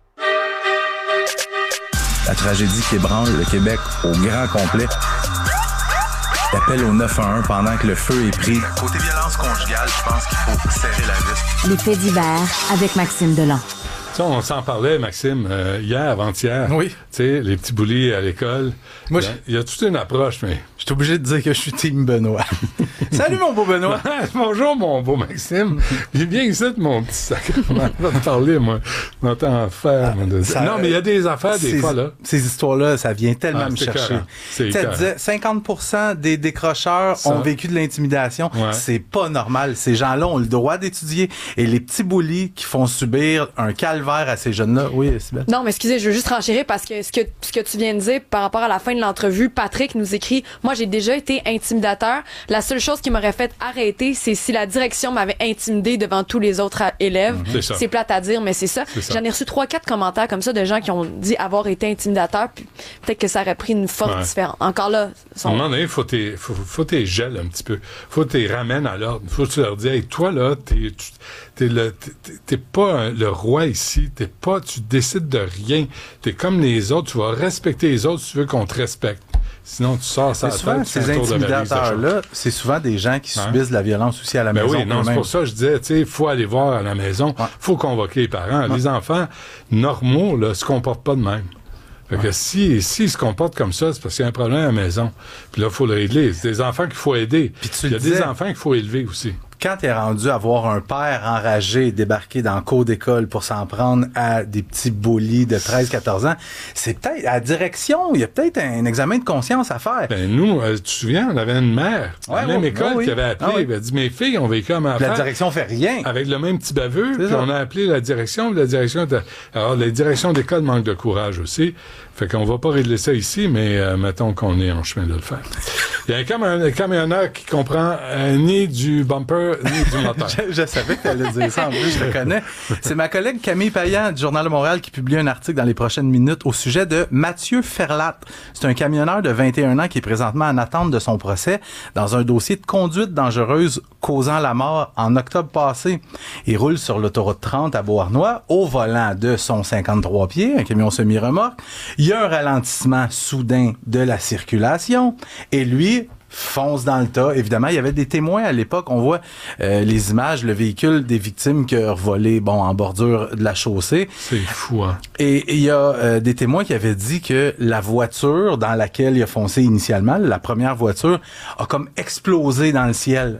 La tragédie qui ébranle le Québec au grand complet. T'appelles au neuf un un pendant que le feu est pris. Côté violence conjugale, je pense qu'il faut serrer la vis. Les faits divers avec Maxime Delan. Tu sais, on s'en parlait, Maxime, euh, hier, avant-hier. Oui. Tu sais, les petits bullies à l'école. Moi, il y a, il y a toute une approche, mais... Je suis obligé de dire que je suis team Benoît. Salut, mon beau Benoît. Bonjour, mon beau Maxime. J'ai bien ici, mon petit sacrement. On va te parler, moi. On entend faire. moi, de- Ça- non, mais il y a des affaires, des ces, fois, là. Ces histoires-là, ça vient tellement Ah, me c'est chercher. écœurant. C'est Tu sais, elle écœurant. disait cinquante pour cent des décrocheurs Ça. ont vécu de l'intimidation. Ouais. C'est pas normal. Ces gens-là ont le droit d'étudier. Et les petits bullies qui font subir un calvaire à ces jeunes-là, oui, Sybelle. Non, mais excusez, je veux juste renchérir parce que ce que ce que tu viens de dire par rapport à la fin de l'entrevue, Patrick nous écrit « Moi, j'ai déjà été intimidateur. La seule chose qui m'aurait fait arrêter, c'est si la direction m'avait intimidé devant tous les autres a- élèves. C'est ça. C'est plate à dire, mais c'est ça. C'est ça. J'en ai reçu trois, quatre commentaires comme ça de gens qui ont dit avoir été intimidateurs, puis peut-être que ça aurait pris une forme Ouais. différente. Encore là, À un sont... moment donné, faut t'es, faut, faut t'es gèles un petit peu. Faut t'es ramènes à l'ordre. Faut que tu leur dis, hey, toi, là, t'es, tu- t'es le, t'es, t'es pas un- le roi ici. T'es pas, tu décides de rien. T'es comme les autres. Tu vas respecter les autres si tu veux qu'on te respecte. Sinon, tu sors ça à Mais la souvent, tête, tu ces fais un tour de valise, ça change. intimidateurs-là, c'est souvent des gens qui Hein? subissent de la violence aussi à la Ben maison. oui, non, c'est eux-mêmes. pour ça que je disais, tu sais, il faut aller voir à la maison, faut convoquer les parents. Les enfants normaux, là, se comportent pas de même. Fait que si, s'ils se comportent comme ça, c'est parce qu'il y a un problème à la maison. Puis là, il faut le régler. C'est des enfants qu'il faut aider. Il y a des disais. enfants qu'il faut élever aussi. Quand t'es rendu à voir un père enragé débarquer dans le cours d'école pour s'en prendre à des petits bullies de treize quatorze ans, c'est peut-être à la direction, il y a peut-être un examen de conscience à faire. Ben nous, euh, tu te souviens, on avait une mère à la Ouais, même ouais, école ouais, oui. qui avait appelé, Ah oui. elle avait dit, mes filles ont vécu comme enfant. La direction fait rien. Avec le même petit baveux, puis ça. on a appelé la direction, puis la direction était... Alors, la direction d'école manque de courage aussi. Fait qu'on va pas régler ça ici, mais euh, mettons qu'on est en chemin de le faire. Il y a un, camion- un camionneur qui comprend euh, ni du bumper, ni du moteur. je, je savais que tu allais dire ça, en plus, je le connais. C'est ma collègue Camille Payan du Journal de Montréal qui publie un article dans les prochaines minutes au sujet de Mathieu Ferlat. C'est un camionneur de vingt et un ans qui est présentement en attente de son procès dans un dossier de conduite dangereuse causant la mort en octobre passé. Il roule sur l'autoroute trente à Beauharnois au volant de son cinquante-trois pieds, un camion semi-remorque. Il y a un ralentissement soudain de la circulation et lui fonce dans le tas. Évidemment, il y avait des témoins à l'époque. On voit euh, les images, le véhicule des victimes qui a volé, bon, en bordure de la chaussée. C'est fou, hein? Et il y a euh, des témoins qui avaient dit que la voiture dans laquelle il a foncé initialement, la première voiture, a comme explosé dans le ciel.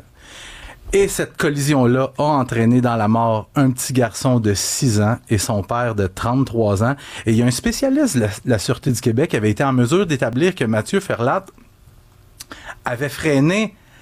Et cette collision-là a entraîné dans la mort un petit garçon de six ans et son père de trente-trois ans. Et il y a un spécialiste de la, la Sûreté du Québec qui avait été en mesure d'établir que Mathieu Ferlat avait freiné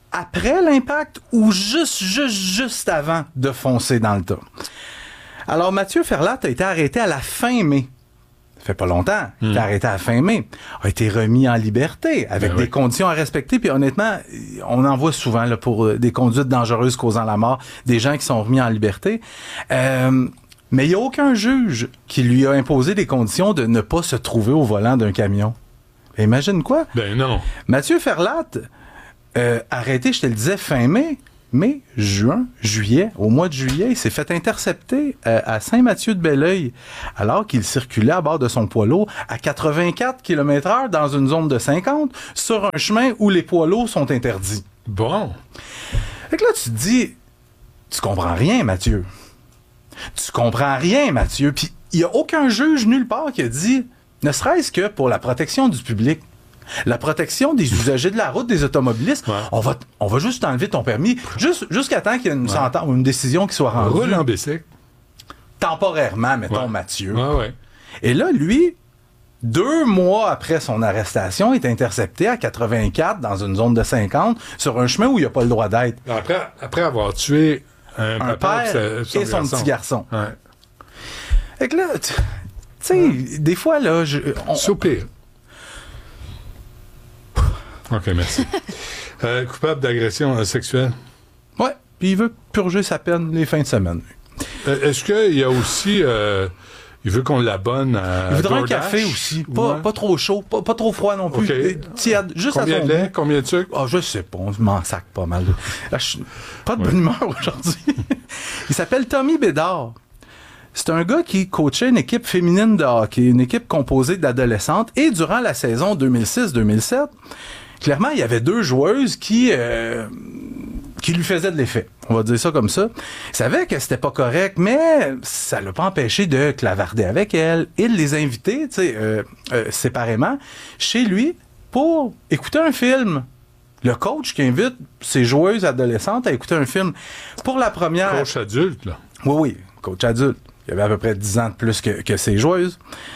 après l'impact ou juste, juste, juste avant de foncer dans le tas. Alors, Mathieu Ferlat a été arrêté à la fin mai. Ça fait pas longtemps. Il a été arrêté à la fin mai. A été remis en liberté avec ben des oui. conditions à respecter. Puis honnêtement, on en voit souvent là, pour des conduites dangereuses causant la mort, des gens qui sont remis en liberté. Euh, mais il n'y a aucun juge qui lui a imposé des conditions de ne pas se trouver au volant d'un camion. Ben, imagine quoi? Ben non. Mathieu Ferlat, euh, arrêté, je te le disais, fin mai. Mai, juin, juillet, au mois de juillet, il s'est fait intercepter euh, à Saint-Mathieu-de-Belleuil alors qu'il circulait à bord de son poids lourd à quatre-vingt-quatre kilomètres heure dans une zone de cinquante sur un chemin où les poids lourds sont interdits. Bon. Fait que là, tu te dis, tu comprends rien, Mathieu. Tu comprends rien, Mathieu. Puis il n'y a aucun juge nulle part qui a dit, ne serait-ce que pour la protection du public, la protection des usagers de la route, des automobilistes, ouais. on va on va juste t'enlever ton permis, juste, jusqu'à temps qu'il y ait une ouais. sentence ou une décision qui soit rendue. Roule en bicycle. Temporairement, mettons, ouais. Mathieu. Ouais, ouais. Et là, lui, deux mois après son arrestation, est intercepté à quatre-vingt-quatre dans une zone de cinquante sur un chemin où il n'a pas le droit d'être. Après, après avoir tué un, un papa père et son, et son petit garçon. Ouais. Fait que là, tu sais, ouais. des fois, là... Je, on, Soupir. OK, merci. euh, coupable d'agression sexuelle? Oui, puis il veut purger sa peine les fins de semaine. Euh, est-ce qu'il y a aussi... Euh, il veut qu'on l'abonne à Il voudrait DoorDash? Un café aussi. Pas, ouais. pas trop chaud, pas, pas trop froid non plus. Okay. Tiède, juste Combien à son de lait? Goût. Combien de sucre? Ah, oh, je sais pas, je m'en sac pas mal. Là, je, pas de ouais. bonne humeur aujourd'hui. Il s'appelle Tommy Bédard. C'est un gars qui coachait une équipe féminine de hockey, une équipe composée d'adolescentes. Et durant la saison deux mille six deux mille sept... clairement, il y avait deux joueuses qui, euh, qui lui faisaient de l'effet. On va dire ça comme ça. Il savait que c'était pas correct, mais ça l'a pas empêché de clavarder avec elles et de les inviter, tu sais, euh, euh, séparément, chez lui pour écouter un film. Le coach qui invite ses joueuses adolescentes à écouter un film. Pour la première... Coach adulte, là. Oui, oui, coach adulte. Il avait à peu près dix ans de plus que, que ses joueuses.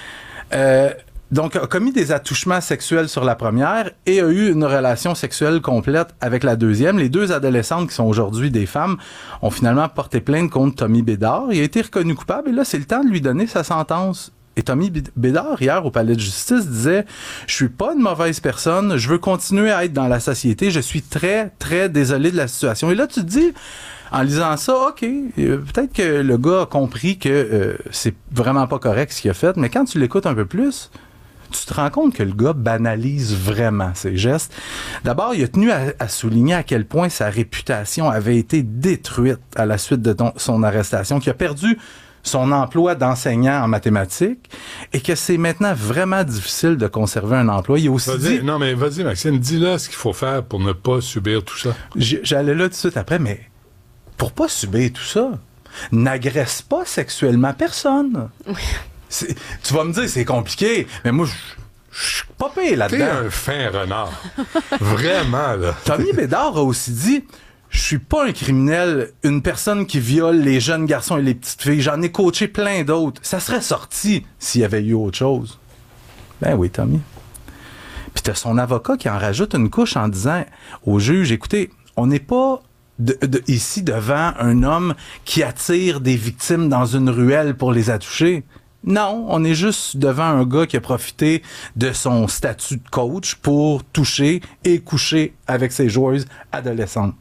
Euh... Donc, a commis des attouchements sexuels sur la première et a eu une relation sexuelle complète avec la deuxième. Les deux adolescentes qui sont aujourd'hui des femmes ont finalement porté plainte contre Tommy Bédard. Il a été reconnu coupable et là, c'est le temps de lui donner sa sentence. Et Tommy Bédard, hier, au palais de justice, disait « Je suis pas une mauvaise personne, je veux continuer à être dans la société, je suis très, très désolé de la situation. » Et là, tu te dis... En lisant ça, OK, euh, peut-être que le gars a compris que euh, c'est vraiment pas correct ce qu'il a fait, mais quand tu l'écoutes un peu plus, tu te rends compte que le gars banalise vraiment ses gestes. D'abord, il a tenu à, à souligner à quel point sa réputation avait été détruite à la suite de ton, son arrestation, qu'il a perdu son emploi d'enseignant en mathématiques et que c'est maintenant vraiment difficile de conserver un emploi. Il a aussi dit... Non, mais vas-y, Maxime, dis-là ce qu'il faut faire pour ne pas subir tout ça. J'allais là tout de suite après, mais pour pas subir tout ça, n'agresse pas sexuellement personne. C'est, tu vas me dire, c'est compliqué, mais moi, je suis pas payé là-dedans. T'es un fin renard. Vraiment, là. Tommy Bédard a aussi dit, je suis pas un criminel, une personne qui viole les jeunes garçons et les petites filles. J'en ai coaché plein d'autres. Ça serait sorti s'il y avait eu autre chose. Ben oui, Tommy. Puis t'as son avocat qui en rajoute une couche en disant au juge, écoutez, on n'est pas... De, de, ici devant un homme qui attire des victimes dans une ruelle pour les attoucher. Non, on est juste devant un gars qui a profité de son statut de coach pour toucher et coucher avec ses joueuses adolescentes.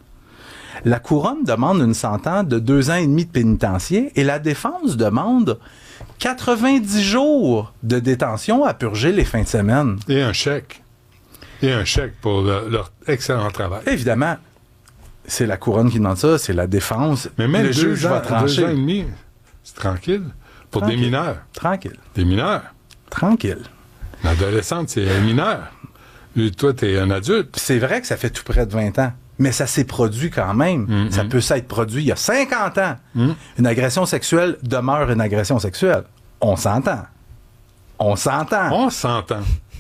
La couronne demande une sentence de deux ans et demi de pénitencier et la défense demande quatre-vingt-dix jours de détention à purger les fins de semaine. Et un chèque. Et un chèque pour le, leur excellent travail. Évidemment. C'est la couronne qui demande ça, c'est la défense. Mais même le juge va trancher. Deux ans et demi, c'est tranquille. Pour tranquille. Des mineurs. Tranquille. Des mineurs. Tranquille. L'adolescente, c'est un mineur. Et toi, t'es un adulte. C'est vrai que ça fait tout près de vingt ans. Mais ça s'est produit quand même. Mm-hmm. Ça peut s'être produit il y a cinquante ans. Mm. Une agression sexuelle demeure une agression sexuelle. On s'entend. On s'entend. On s'entend.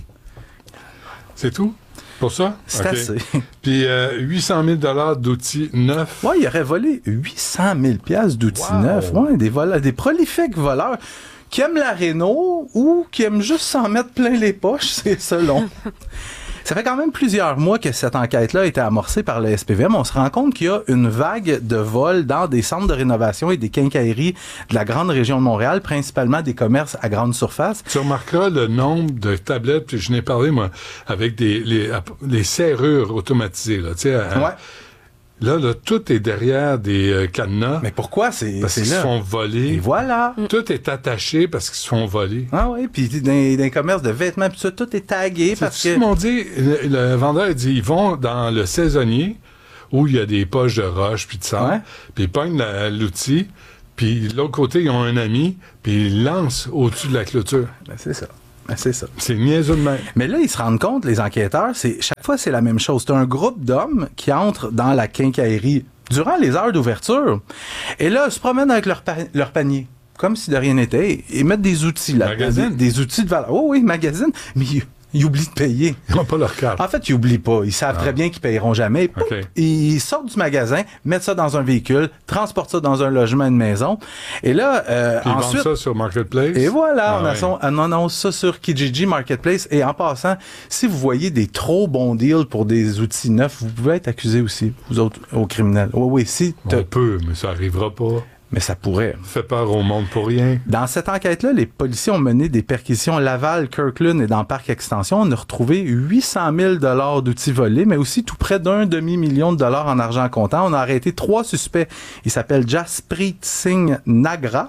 C'est tout? Pour ça? C'est okay. Assez. Puis euh, huit cent mille dollars d'outils neufs. Oui, il aurait volé huit cent mille dollars d'outils wow. neufs. Ouais, des, voleurs, des prolifiques voleurs qui aiment la réno ou qui aiment juste s'en mettre plein les poches, c'est selon. Ça fait quand même plusieurs mois que cette enquête-là a été amorcée par le S P V M. On se rend compte qu'il y a une vague de vols dans des centres de rénovation et des quincailleries de la grande région de Montréal, principalement des commerces à grande surface. Tu remarqueras le nombre de tablettes, puis je n'ai parlé, moi, avec des les, les serrures automatisées, là, tu sais. À, ouais. Là, là, tout est derrière des euh, cadenas. Mais pourquoi? C'est, parce c'est qu'ils là. se font voler. Et voilà. Tout est attaché parce qu'ils se font voler. Ah oui, puis dans, dans les commerces de vêtements, puis ça, tout est tagué parce que... C'est ce qu'ils m'ont dit. Le, le vendeur a dit, ils vont dans le saisonnier où il y a des poches de roche puis de sang, ouais. Puis ils pognent la, l'outil, puis de l'autre côté, ils ont un ami, puis ils lancent au-dessus de la clôture. Ben, c'est ça. Ben, c'est ça. C'est niaiseux de même. Mais là, ils se rendent compte, les enquêteurs, c'est chaque fois, c'est la même chose. C'est un groupe d'hommes qui entrent dans la quincaillerie durant les heures d'ouverture. Et là, ils se promènent avec leur, pa- leur panier, comme si de rien n'était. Ils mettent des outils là. Des, des outils de valeur. Oh oui, magazine. Mais ils, ils oublient de payer. Ils n'ont pas leur carte. En fait, ils oublient pas. Ils savent ah. très bien qu'ils payeront jamais. Pouf, okay. Ils sortent du magasin, mettent ça dans un véhicule, transportent ça dans un logement, une maison. Et là, euh, Puis ensuite... Ils vendent ça sur Marketplace. Et voilà, ah, on, a ouais. son, on annonce ça sur Kijiji Marketplace. Et en passant, si vous voyez des trop bons deals pour des outils neufs, vous pouvez être accusé aussi, vous autres, aux criminels. Oui, oui, si... On peut, mais ça arrivera pas. Mais ça pourrait. Fait peur au monde pour rien. Dans cette enquête-là, les policiers ont mené des perquisitions Laval, Kirkland et dans Parc Extension. On a retrouvé huit cent mille dollars d'outils volés, mais aussi tout près d'un demi-million de dollars en argent comptant. On a arrêté trois suspects. Ils s'appellent Jasprit Singh Nagra,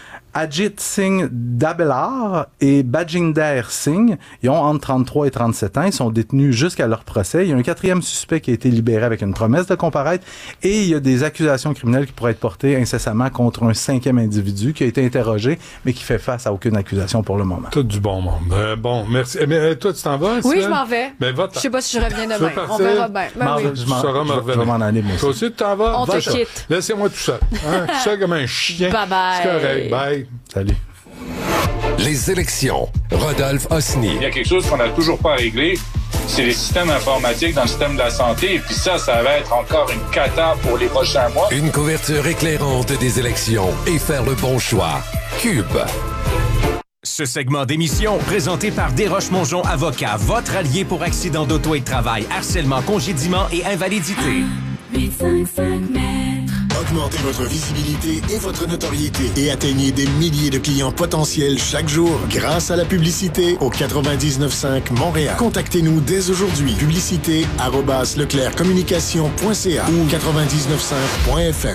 Ajit Singh Dabelar et Bajinder Singh. Ils ont entre trente-trois et trente-sept ans. Ils sont détenus jusqu'à leur procès. Il y a un quatrième suspect qui a été libéré avec une promesse de comparaître et il y a des accusations criminelles qui pourraient être portées incessamment contre un cinquième individu qui a été interrogé mais qui fait face à aucune accusation pour le moment. Tout du bon monde. Euh, bon, merci. Mais euh, toi, tu t'en vas? Oui, Sven? Je m'en vais. Ben, va je sais pas si je reviens demain. On verra bien. Ben, oui. Je, m'en, je, je vais m'en aller, moi aussi. Toi aussi, tu t'en vas? On va, te ça. quitte. Laissez-moi tout seul. Hein? Tout seul comme un chien. Bye bye. C'est correct. Bye. Salut. Les élections. Rodolphe Osny. Il y a quelque chose qu'on n'a toujours pas réglé, c'est les systèmes informatiques dans le système de la santé. Et puis ça, ça va être encore une cata pour les prochains mois. Une couverture éclairante des élections et faire le bon choix. Cube. Ce segment d'émission, présenté par Desroches-Mongeon Avocats, votre allié pour accidents d'auto et de travail, harcèlement, congédiement et invalidité. huit cinq cinq mètres. Augmentez votre visibilité et votre notoriété et atteignez des milliers de clients potentiels chaque jour grâce à la publicité au quatre-vingt-dix-neuf cinq Montréal. Contactez-nous dès aujourd'hui. Publicité arobase leclercommunication point c a ou quatre-vingt-dix-neuf cinq point f m.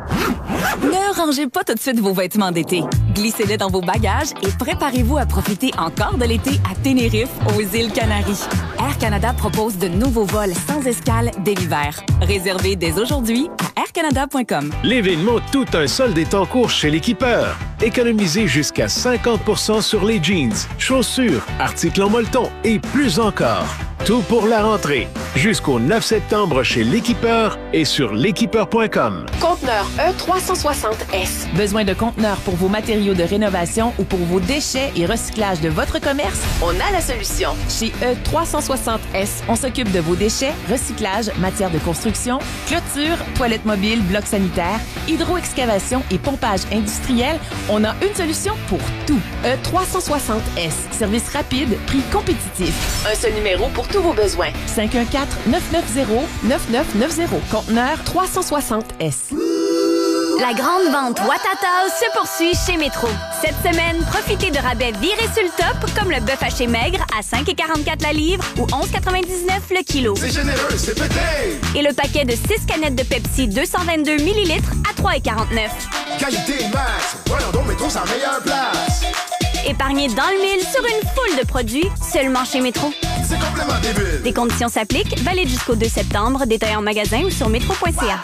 Ne rangez pas tout de suite vos vêtements d'été. Glissez-les dans vos bagages et préparez-vous à profiter encore de l'été à Tenerife, aux îles Canaries. Air Canada propose de nouveaux vols sans escale dès l'hiver. Réservez dès aujourd'hui à air canada point com. L'événement Tout un solde est en cours chez l'Équipeur. Économisez jusqu'à cinquante pour cent sur les jeans, chaussures, articles en molleton et plus encore. Tout pour la rentrée. Jusqu'au neuf septembre chez l'Équipeur et sur l'équipeur point com. Conteneur E trois cent soixante S. Besoin de conteneurs pour vos matériaux de rénovation ou pour vos déchets et recyclage de votre commerce? On a la solution. Chez E trois cent soixante S, on s'occupe de vos déchets, recyclage, matières de construction, clôture, toilettes mobiles, blocs sanitaires, hydro-excavation et pompage industriel. On a une solution pour tout. E trois cent soixante S. Service rapide, prix compétitif. Un seul numéro pour tous vos besoins. cinq un quatre, neuf neuf zéro, neuf neuf neuf zéro. Conteneur trois cent soixante S. La grande vente Ouattatao se poursuit chez Métro. Cette semaine, profitez de rabais virés sur le top, comme le bœuf haché maigre à cinq virgule quarante-quatre la livre ou onze virgule quatre-vingt-dix-neuf le kilo. C'est généreux, c'est pété! Et le paquet de six canettes de Pepsi deux cent vingt-deux millilitres à trois virgule quarante-neuf. Qualité max! Voyons donc, Métro, c'est la meilleure place! Épargnez dans le mille sur une foule de produits seulement chez Métro. C'est complètement débile! Des conditions s'appliquent, valide jusqu'au deux septembre, détail en magasin ou sur métro point c a.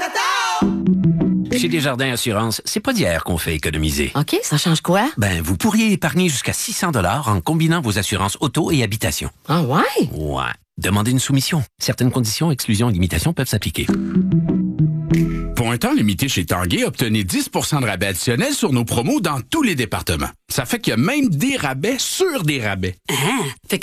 Chez Desjardins Assurance, c'est pas d'hier qu'on fait économiser. OK, ça change quoi? Ben, vous pourriez épargner jusqu'à six cents dollars en combinant vos assurances auto et habitation. Ah ouais? Ouais. Demandez une soumission. Certaines conditions, exclusions et limitations peuvent s'appliquer. Pour un temps limité chez Tanguay, obtenez dix pour cent de rabais additionnel sur nos promos dans tous les départements. Ça fait qu'il y a même des rabais sur des rabais. Ah, fait que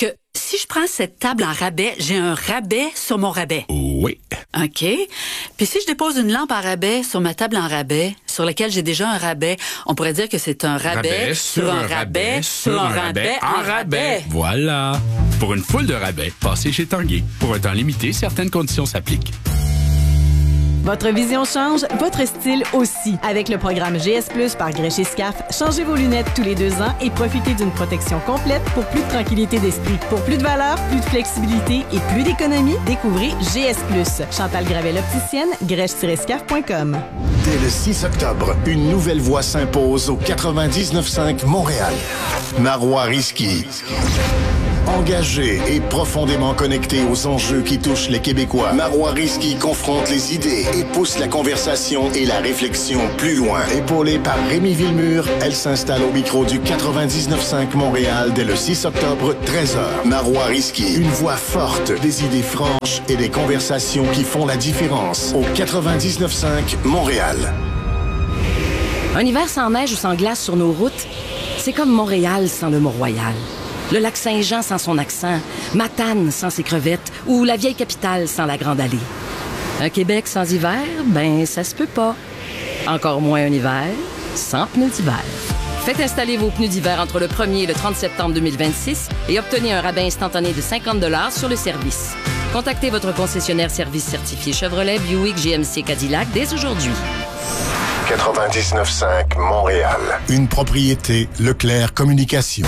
si je prends cette table en rabais, j'ai un rabais sur mon rabais. Oui. OK. Puis si je dépose une lampe en rabais sur ma table en rabais, sur laquelle j'ai déjà un rabais, on pourrait dire que c'est un rabais, Rabais sur un rabais, sur un rabais, en rabais. Voilà. Pour une foule de rabais, passez chez Tanguay. Pour un temps limité, certaines conditions s'appliquent. Votre vision change, votre style aussi. Avec le programme G S plus par Grèche et Scaf, changez vos lunettes tous les deux ans et profitez d'une protection complète pour plus de tranquillité d'esprit. Pour plus de valeur, plus de flexibilité et plus d'économie, découvrez G S plus. Chantal Gravel opticienne, grèche tiret scaf point com. Dès le six octobre, une nouvelle voix s'impose au quatre-vingt-dix-neuf cinq Montréal. Marois Risky. Engagé et profondément connecté aux enjeux qui touchent les Québécois, Marois Risky confronte les idées et pousse la conversation et la réflexion plus loin. Épaulée par Rémi Villemur, elle s'installe au micro du quatre-vingt-dix-neuf cinq Montréal dès le six octobre, treize heures. Marois Risky, une voix forte, des idées franches et des conversations qui font la différence au quatre-vingt-dix-neuf cinq Montréal. Un hiver sans neige ou sans glace sur nos routes, c'est comme Montréal sans le Mont-Royal. Le lac Saint-Jean sans son accent, Matane sans ses crevettes ou la vieille capitale sans la Grande Allée. Un Québec sans hiver, ben ça se peut pas. Encore moins un hiver sans pneus d'hiver. Faites installer vos pneus d'hiver entre le premier et le trente septembre deux mille vingt-six et obtenez un rabais instantané de cinquante dollars sur le service. Contactez votre concessionnaire service certifié Chevrolet, Buick, G M C, Cadillac dès aujourd'hui. quatre-vingt-dix-neuf cinq Montréal. Une propriété Leclerc Communication.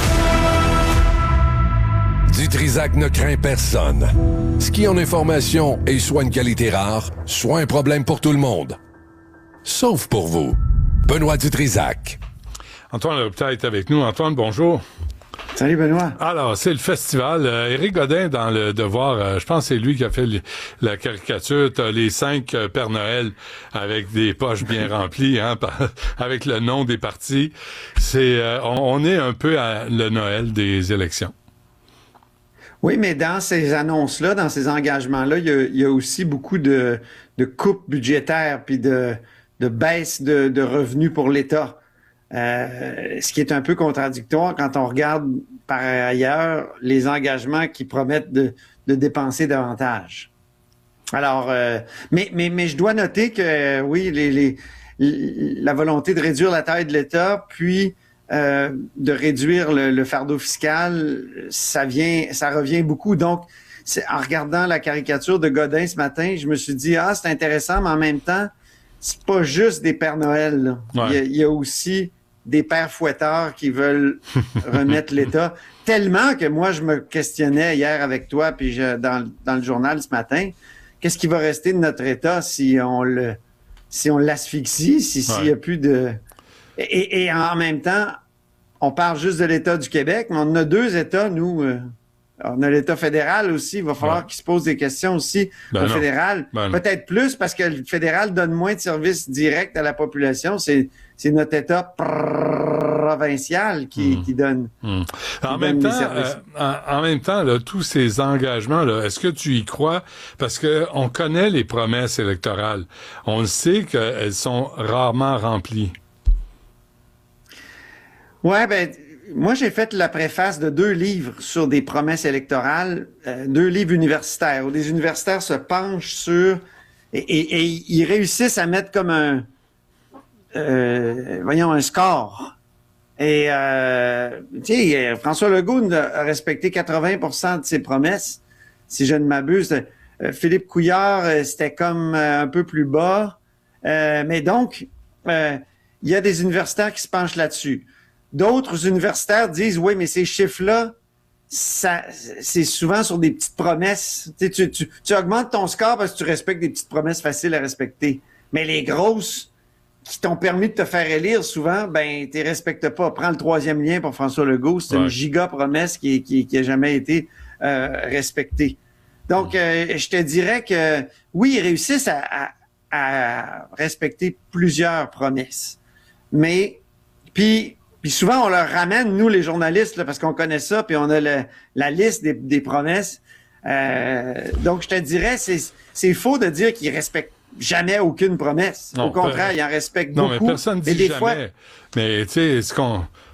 Dutrisac ne craint personne. Ce qui en information est soit une qualité rare, soit un problème pour tout le monde. Sauf pour vous. Benoît Dutrisac. Antoine Robitaille est avec nous. Antoine, bonjour. Salut Benoît. Alors, c'est le festival. Euh, Éric Godin, dans le Devoir, euh, je pense que c'est lui qui a fait li- la caricature. T'as les cinq euh, Père Noël avec des poches bien remplies, hein, par, avec le nom des partis. C'est, euh, on, on est un peu à le Noël des élections. Oui, mais dans ces annonces-là, dans ces engagements-là, il y a, il y a aussi beaucoup de, de coupes budgétaires puis de, de baisse de, de revenus pour l'État. Euh, ce qui est un peu contradictoire quand on regarde par ailleurs les engagements qui promettent de, de dépenser davantage. Alors, euh, mais, mais, mais je dois noter que oui, les, les, la volonté de réduire la taille de l'État, puis euh, de réduire le, le fardeau fiscal, ça vient, ça revient beaucoup. Donc, c'est, en regardant la caricature de Godin ce matin, je me suis dit, ah, c'est intéressant, mais en même temps, c'est pas juste des Pères Noël, là. Ouais. Il y a, il y a aussi des pères fouetteurs qui veulent remettre l'État. Tellement que moi, je me questionnais hier avec toi, puis je, dans, dans le journal ce matin, qu'est-ce qui va rester de notre État si on le, si on l'asphyxie, si, s'il n'y a plus de... Et, et en même temps, on parle juste de l'État du Québec, mais on a deux États, nous. Euh, on a l'État fédéral aussi. Il va falloir ouais. qu'il se pose des questions aussi ben au non. fédéral. Ben Peut-être plus parce que le fédéral donne moins de services directs à la population. C'est, c'est notre État provincial qui, mmh. qui donne, mmh. qui en, donne même temps, euh, en, en même temps, là, tous ces engagements, là, est-ce que tu y crois? Parce que on connaît les promesses électorales. On sait qu'elles sont rarement remplies. Ouais, ben... Moi, j'ai fait la préface de deux livres sur des promesses électorales, euh, deux livres universitaires, où des universitaires se penchent sur... Et, et, et ils réussissent à mettre comme un... Euh, voyons, un score. Et, euh, tu sais, François Legault a respecté quatre-vingts pour cent de ses promesses, si je ne m'abuse. Euh, Philippe Couillard, c'était comme euh, un peu plus bas. Euh, mais donc, euh, il y a des universitaires qui se penchent là-dessus. D'autres universitaires disent, oui, mais ces chiffres-là, ça, c'est souvent sur des petites promesses. Tu, tu, tu, tu augmentes ton score parce que tu respectes des petites promesses faciles à respecter. Mais les grosses qui t'ont permis de te faire élire, souvent, ben, tu les respectes pas. Prends le troisième lien pour François Legault. C'est ouais. une giga promesse qui, qui, qui a jamais été euh, respectée. Donc, euh, je te dirais que, oui, ils réussissent à, à, à respecter plusieurs promesses. Mais, puis, Puis souvent, on leur ramène, nous, les journalistes, là, parce qu'on connaît ça, puis on a le, la liste des, des promesses. Euh, donc, je te dirais, c'est, c'est faux de dire qu'ils respectent jamais aucune promesse. Non, Au contraire, per... ils en respectent non, beaucoup. Non, mais personne ne dit des jamais. Fois... Mais tu sais, ce qu'on,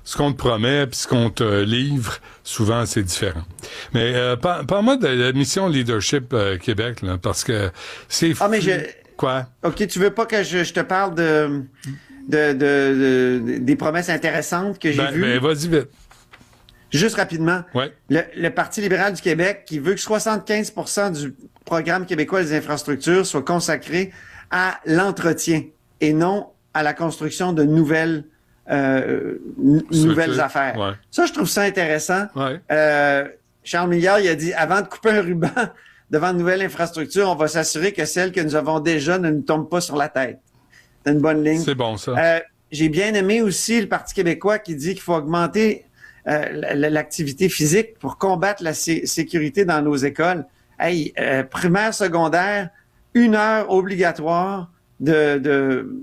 ce qu'on te promet puis ce qu'on te livre, souvent, c'est différent. Mais euh, par- parle-moi de la mission Leadership euh, Québec, là, parce que c'est... Ah, mais je... Quoi? OK, tu veux pas que je, je te parle de, de, de, de- des promesses intéressantes que j'ai Ben, vues? ben, vas-y vite. Juste rapidement. Ouais. Le, le Parti libéral du Québec qui veut que soixante-quinze pour cent du programme québécois des infrastructures soit consacré à l'entretien et non à la construction de nouvelles, euh, n- nouvelles affaires. Ouais. Ça, je trouve ça intéressant. Ouais. Euh, Charles Milliard, il a dit, avant de couper un ruban devant de nouvelles infrastructures, on va s'assurer que celles que nous avons déjà ne nous tombent pas sur la tête. C'est une bonne ligne. C'est bon, ça. Euh, j'ai bien aimé aussi le Parti québécois qui dit qu'il faut augmenter euh, l- l'activité physique pour combattre la sé- sécurité dans nos écoles. Hey, euh, primaire, secondaire, une heure obligatoire de, de,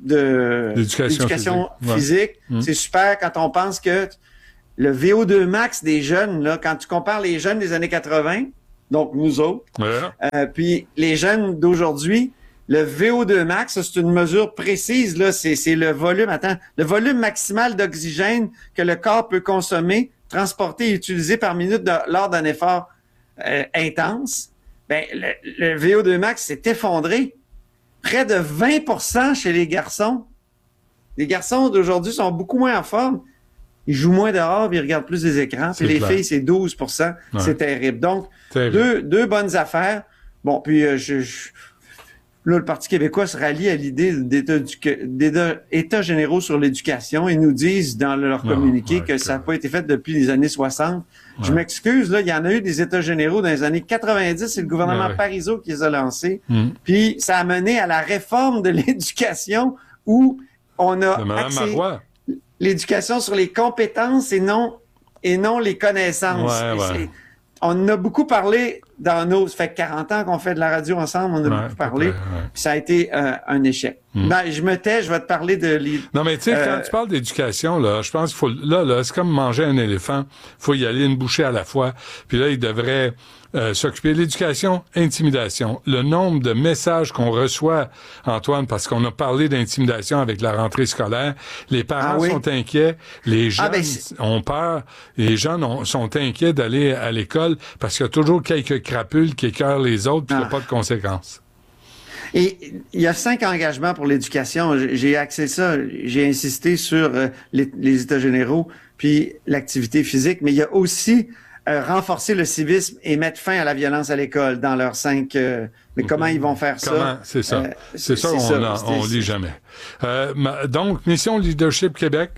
de D'éducation d'éducation physique. Ouais. physique. Mm. C'est super quand on pense que le V O deux max des jeunes, là, quand tu compares les jeunes des années quatre-vingts, donc nous autres, Ouais. euh, puis les jeunes d'aujourd'hui, le V O deux max, ça, c'est une mesure précise, là, c'est, c'est le volume, attends, le volume maximal d'oxygène que le corps peut consommer, transporter et utiliser par minute de- lors d'un effort euh, intense. Ben, le, le V O deux max s'est effondré. Près de vingt pour cent chez les garçons. Les garçons d'aujourd'hui sont beaucoup moins en forme. Ils jouent moins dehors, puis ils regardent plus des écrans. Puis C'est les clair. filles, c'est douze pour cent. Ouais. C'est terrible. Donc, Terrible. deux, deux bonnes affaires. Bon, puis euh, je, je- là, le Parti québécois se rallie à l'idée d'états d'édu- d'états- états généraux sur l'éducation. Ils nous disent dans leur Non, communiqué ouais, que ça n'a que- pas été fait depuis les années soixante. Je Ouais. m'excuse, là, il y en a eu des états généraux dans les années quatre-vingt-dix. C'est le gouvernement Ouais, ouais. Parizeau qui les a lancés. Mm. Puis ça a mené à la réforme de l'éducation où on a De Mme axé Marois. l'éducation sur les compétences et non et non les connaissances. Ouais, Et ouais. c'est- On en a beaucoup parlé dans nos... Ça fait quarante ans qu'on fait de la radio ensemble, on a Ouais, beaucoup parlé. à peu près, ouais. Puis ça a été euh, un échec. Mm. Ben, je me tais, je vais te parler de... les- Non, mais tu sais, Euh, quand tu parles d'éducation, là, je pense qu'il faut, là, là, c'est comme manger un éléphant. Faut y aller une bouchée à la fois. Puis là, il devrait euh, s'occuper de l'éducation, intimidation. Le nombre de messages qu'on reçoit, Antoine, parce qu'on a parlé d'intimidation avec la rentrée scolaire, les parents Ah oui? sont inquiets, les jeunes Ah, ben, c'est- ont peur, les jeunes ont- sont inquiets d'aller à l'école parce qu'il y a toujours quelques crapules qui écœurent les autres puis il n'y a Ah. pas de conséquences. Et il y a cinq engagements pour l'éducation. J'ai- J'ai axé ça, j'ai insisté sur euh, les, les états généraux, puis l'activité physique, mais il y a aussi euh, renforcer le civisme et mettre fin à la violence à l'école dans leurs cinq... euh, mais comment ils vont faire ça? Comment? C'est ça. Euh, c'est ça, on, ça. a- C'est- on lit jamais. Euh, ma- donc, Mission Leadership Québec.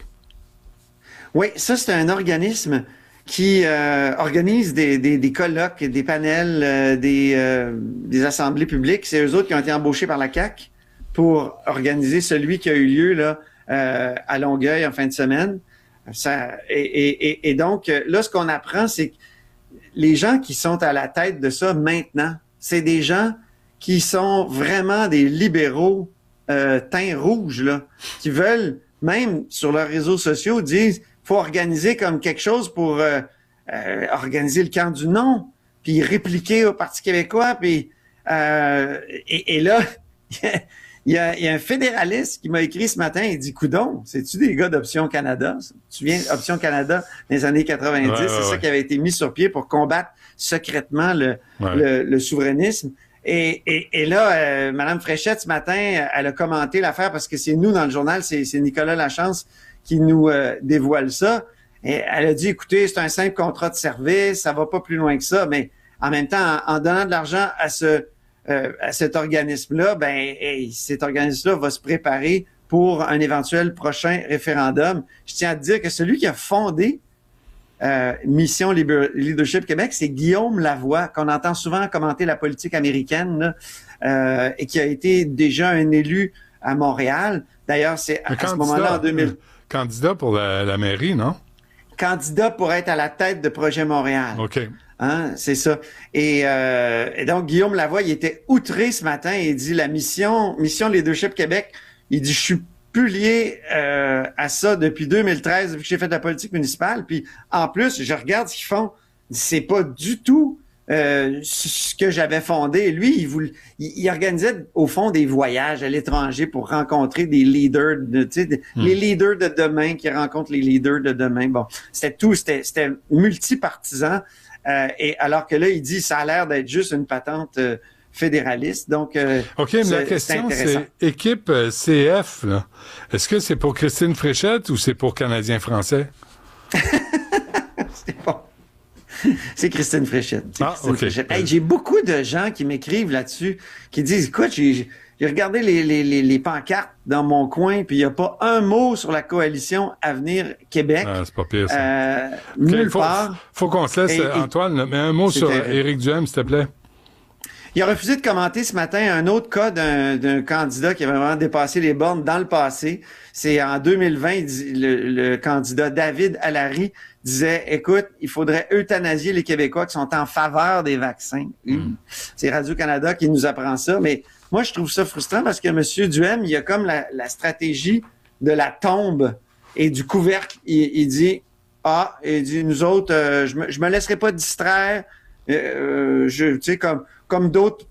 Oui, ça, c'est un organisme qui euh, organise des, des, des colloques, des panels, euh, des, euh, des assemblées publiques. C'est eux autres qui ont été embauchés par la C A Q pour organiser celui qui a eu lieu là euh, à Longueuil en fin de semaine. Ça, et, et, et, et donc, euh, là, ce qu'on apprend, c'est que les gens qui sont à la tête de ça maintenant, c'est des gens qui sont vraiment des libéraux euh, teint rouge, là, qui veulent, même sur leurs réseaux sociaux, disent faut organiser comme quelque chose pour euh, euh, organiser le camp du non, puis répliquer au Parti québécois, puis euh, et, et là, il y, a, il y a un fédéraliste qui m'a écrit ce matin, il dit coudon, c'est-tu des gars d'Option Canada? Tu viens Option Canada dans les années quatre-vingt-dix, Ouais, ouais, c'est ça ouais. qui avait été mis sur pied pour combattre secrètement le, Ouais. le, le souverainisme. Et, et, et là, euh, Mme Fréchette, ce matin, elle a commenté l'affaire parce que c'est nous, dans le journal, c'est, c'est Nicolas Lachance qui nous euh, dévoile ça. Et elle a dit, écoutez, c'est un simple contrat de service, ça va pas plus loin que ça, mais en même temps, en, en donnant de l'argent à ce euh, à cet organisme-là, ben hey, cet organisme-là va se préparer pour un éventuel prochain référendum. Je tiens à te dire que celui qui a fondé euh, Mission Liber- Leadership Québec, c'est Guillaume Lavoie, qu'on entend souvent commenter la politique américaine, là, euh, et qui a été déjà un élu à Montréal. D'ailleurs, c'est à, Un à ce moment-là, en deux mille... Candidat pour la, la mairie, non? Candidat pour être à la tête de Projet Montréal. OK. Hein, c'est ça. Et, euh, et donc, Guillaume Lavoie, il était outré ce matin. Il dit, la mission, mission Leadership Québec, il dit, je suis plus lié euh, à ça depuis deux mille treize, depuis que j'ai fait de la politique municipale. Puis, en plus, je regarde ce qu'ils font. C'est pas du tout euh, ce que j'avais fondé. Lui, il, voulait, il, il organisait au fond des voyages à l'étranger pour rencontrer des leaders, de, tu sais, de, mm. les leaders de demain qui rencontrent les leaders de demain. Bon, c'était tout, c'était, c'était multipartisan. Euh, et alors que là, il dit, ça a l'air d'être juste une patente euh, fédéraliste. Donc, euh, OK, mais la question, c'est équipe euh, C F, là. Est-ce que c'est pour Christine Fréchette ou c'est pour Canadiens français? C'est bon. C'est Christine Fréchette. C'est ah, Christine okay. Fréchette. Hey, j'ai beaucoup de gens qui m'écrivent là-dessus, qui disent, écoute, j'ai, j'ai regardé les, les, les, les pancartes dans mon coin, puis il n'y a pas un mot sur la coalition Avenir Québec. Ah, c'est pas pire, ça. Euh, okay, nulle faut, part. Faut qu'on se laisse, et, Antoine, mais un mot sur terrible. Éric Duhaime, s'il te plaît. Il a refusé de commenter ce matin un autre cas d'un, d'un candidat qui avait vraiment dépassé les bornes dans le passé. C'est en deux mille vingt, le, le candidat David Allary disait, écoute, il faudrait euthanasier les Québécois qui sont en faveur des vaccins. Mm. C'est Radio-Canada qui nous apprend ça, mais moi, je trouve ça frustrant parce que M. Duhaime, il a comme la, la stratégie de la tombe et du couvercle. Il, il dit, ah, il dit, nous autres, euh, je me, je me laisserai pas distraire. Euh, je, tu sais, comme, comme d'autres